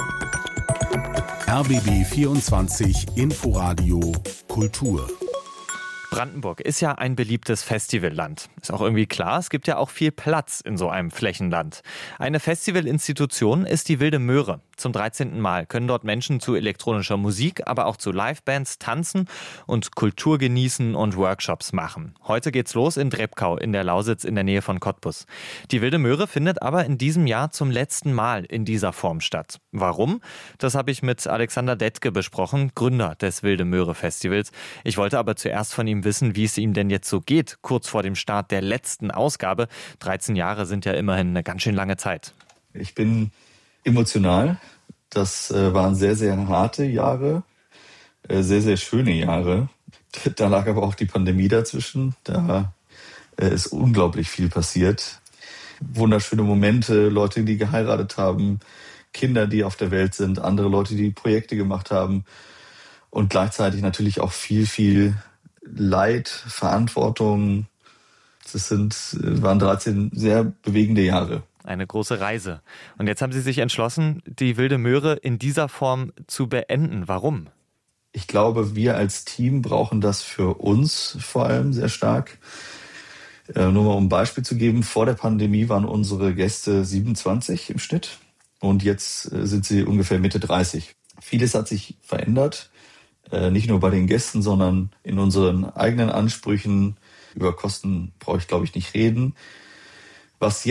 R B B vierundzwanzig Inforadio Kultur. Brandenburg ist ja ein beliebtes Festivalland. Ist auch irgendwie klar, es gibt ja auch viel Platz in so einem Flächenland. Eine Festivalinstitution ist die Wilde Möhre. Zum dreizehnten Mal können dort Menschen zu elektronischer Musik, aber auch zu Livebands tanzen und Kultur genießen und Workshops machen. Heute geht's los in Drebkau in der Lausitz in der Nähe von Cottbus. Die Wilde Möhre findet aber in diesem Jahr zum letzten Mal in dieser Form statt. Warum? Das habe ich mit Alexander Detke besprochen, Gründer des Wilde Möhre Festivals. Ich wollte aber zuerst von ihm wissen, wie es ihm denn jetzt so geht, kurz vor dem Start der letzten Ausgabe. dreizehn Jahre sind ja immerhin eine ganz schön lange Zeit. Ich bin emotional. Das äh, waren sehr, sehr harte Jahre. sehr, sehr schöne Jahre. Da lag aber auch die Pandemie dazwischen. Da ist unglaublich viel passiert. Wunderschöne Momente, Leute, die geheiratet haben, Kinder, die auf der Welt sind, andere Leute, die Projekte gemacht haben und gleichzeitig natürlich auch viel, viel Leid, Verantwortung. Das sind, waren dreizehn sehr bewegende Jahre. Eine große Reise. Und jetzt haben Sie sich entschlossen, die Wilde Möhre in dieser Form zu beenden. Warum? Ich glaube, wir als Team brauchen das für uns vor allem sehr stark. Äh, nur mal um ein Beispiel zu geben, vor der Pandemie waren unsere Gäste siebenundzwanzig im Schnitt und jetzt äh, sind sie ungefähr Mitte dreißig. Vieles hat sich verändert, äh, nicht nur bei den Gästen, sondern in unseren eigenen Ansprüchen. Über Kosten brauche ich, glaube ich, nicht reden. Was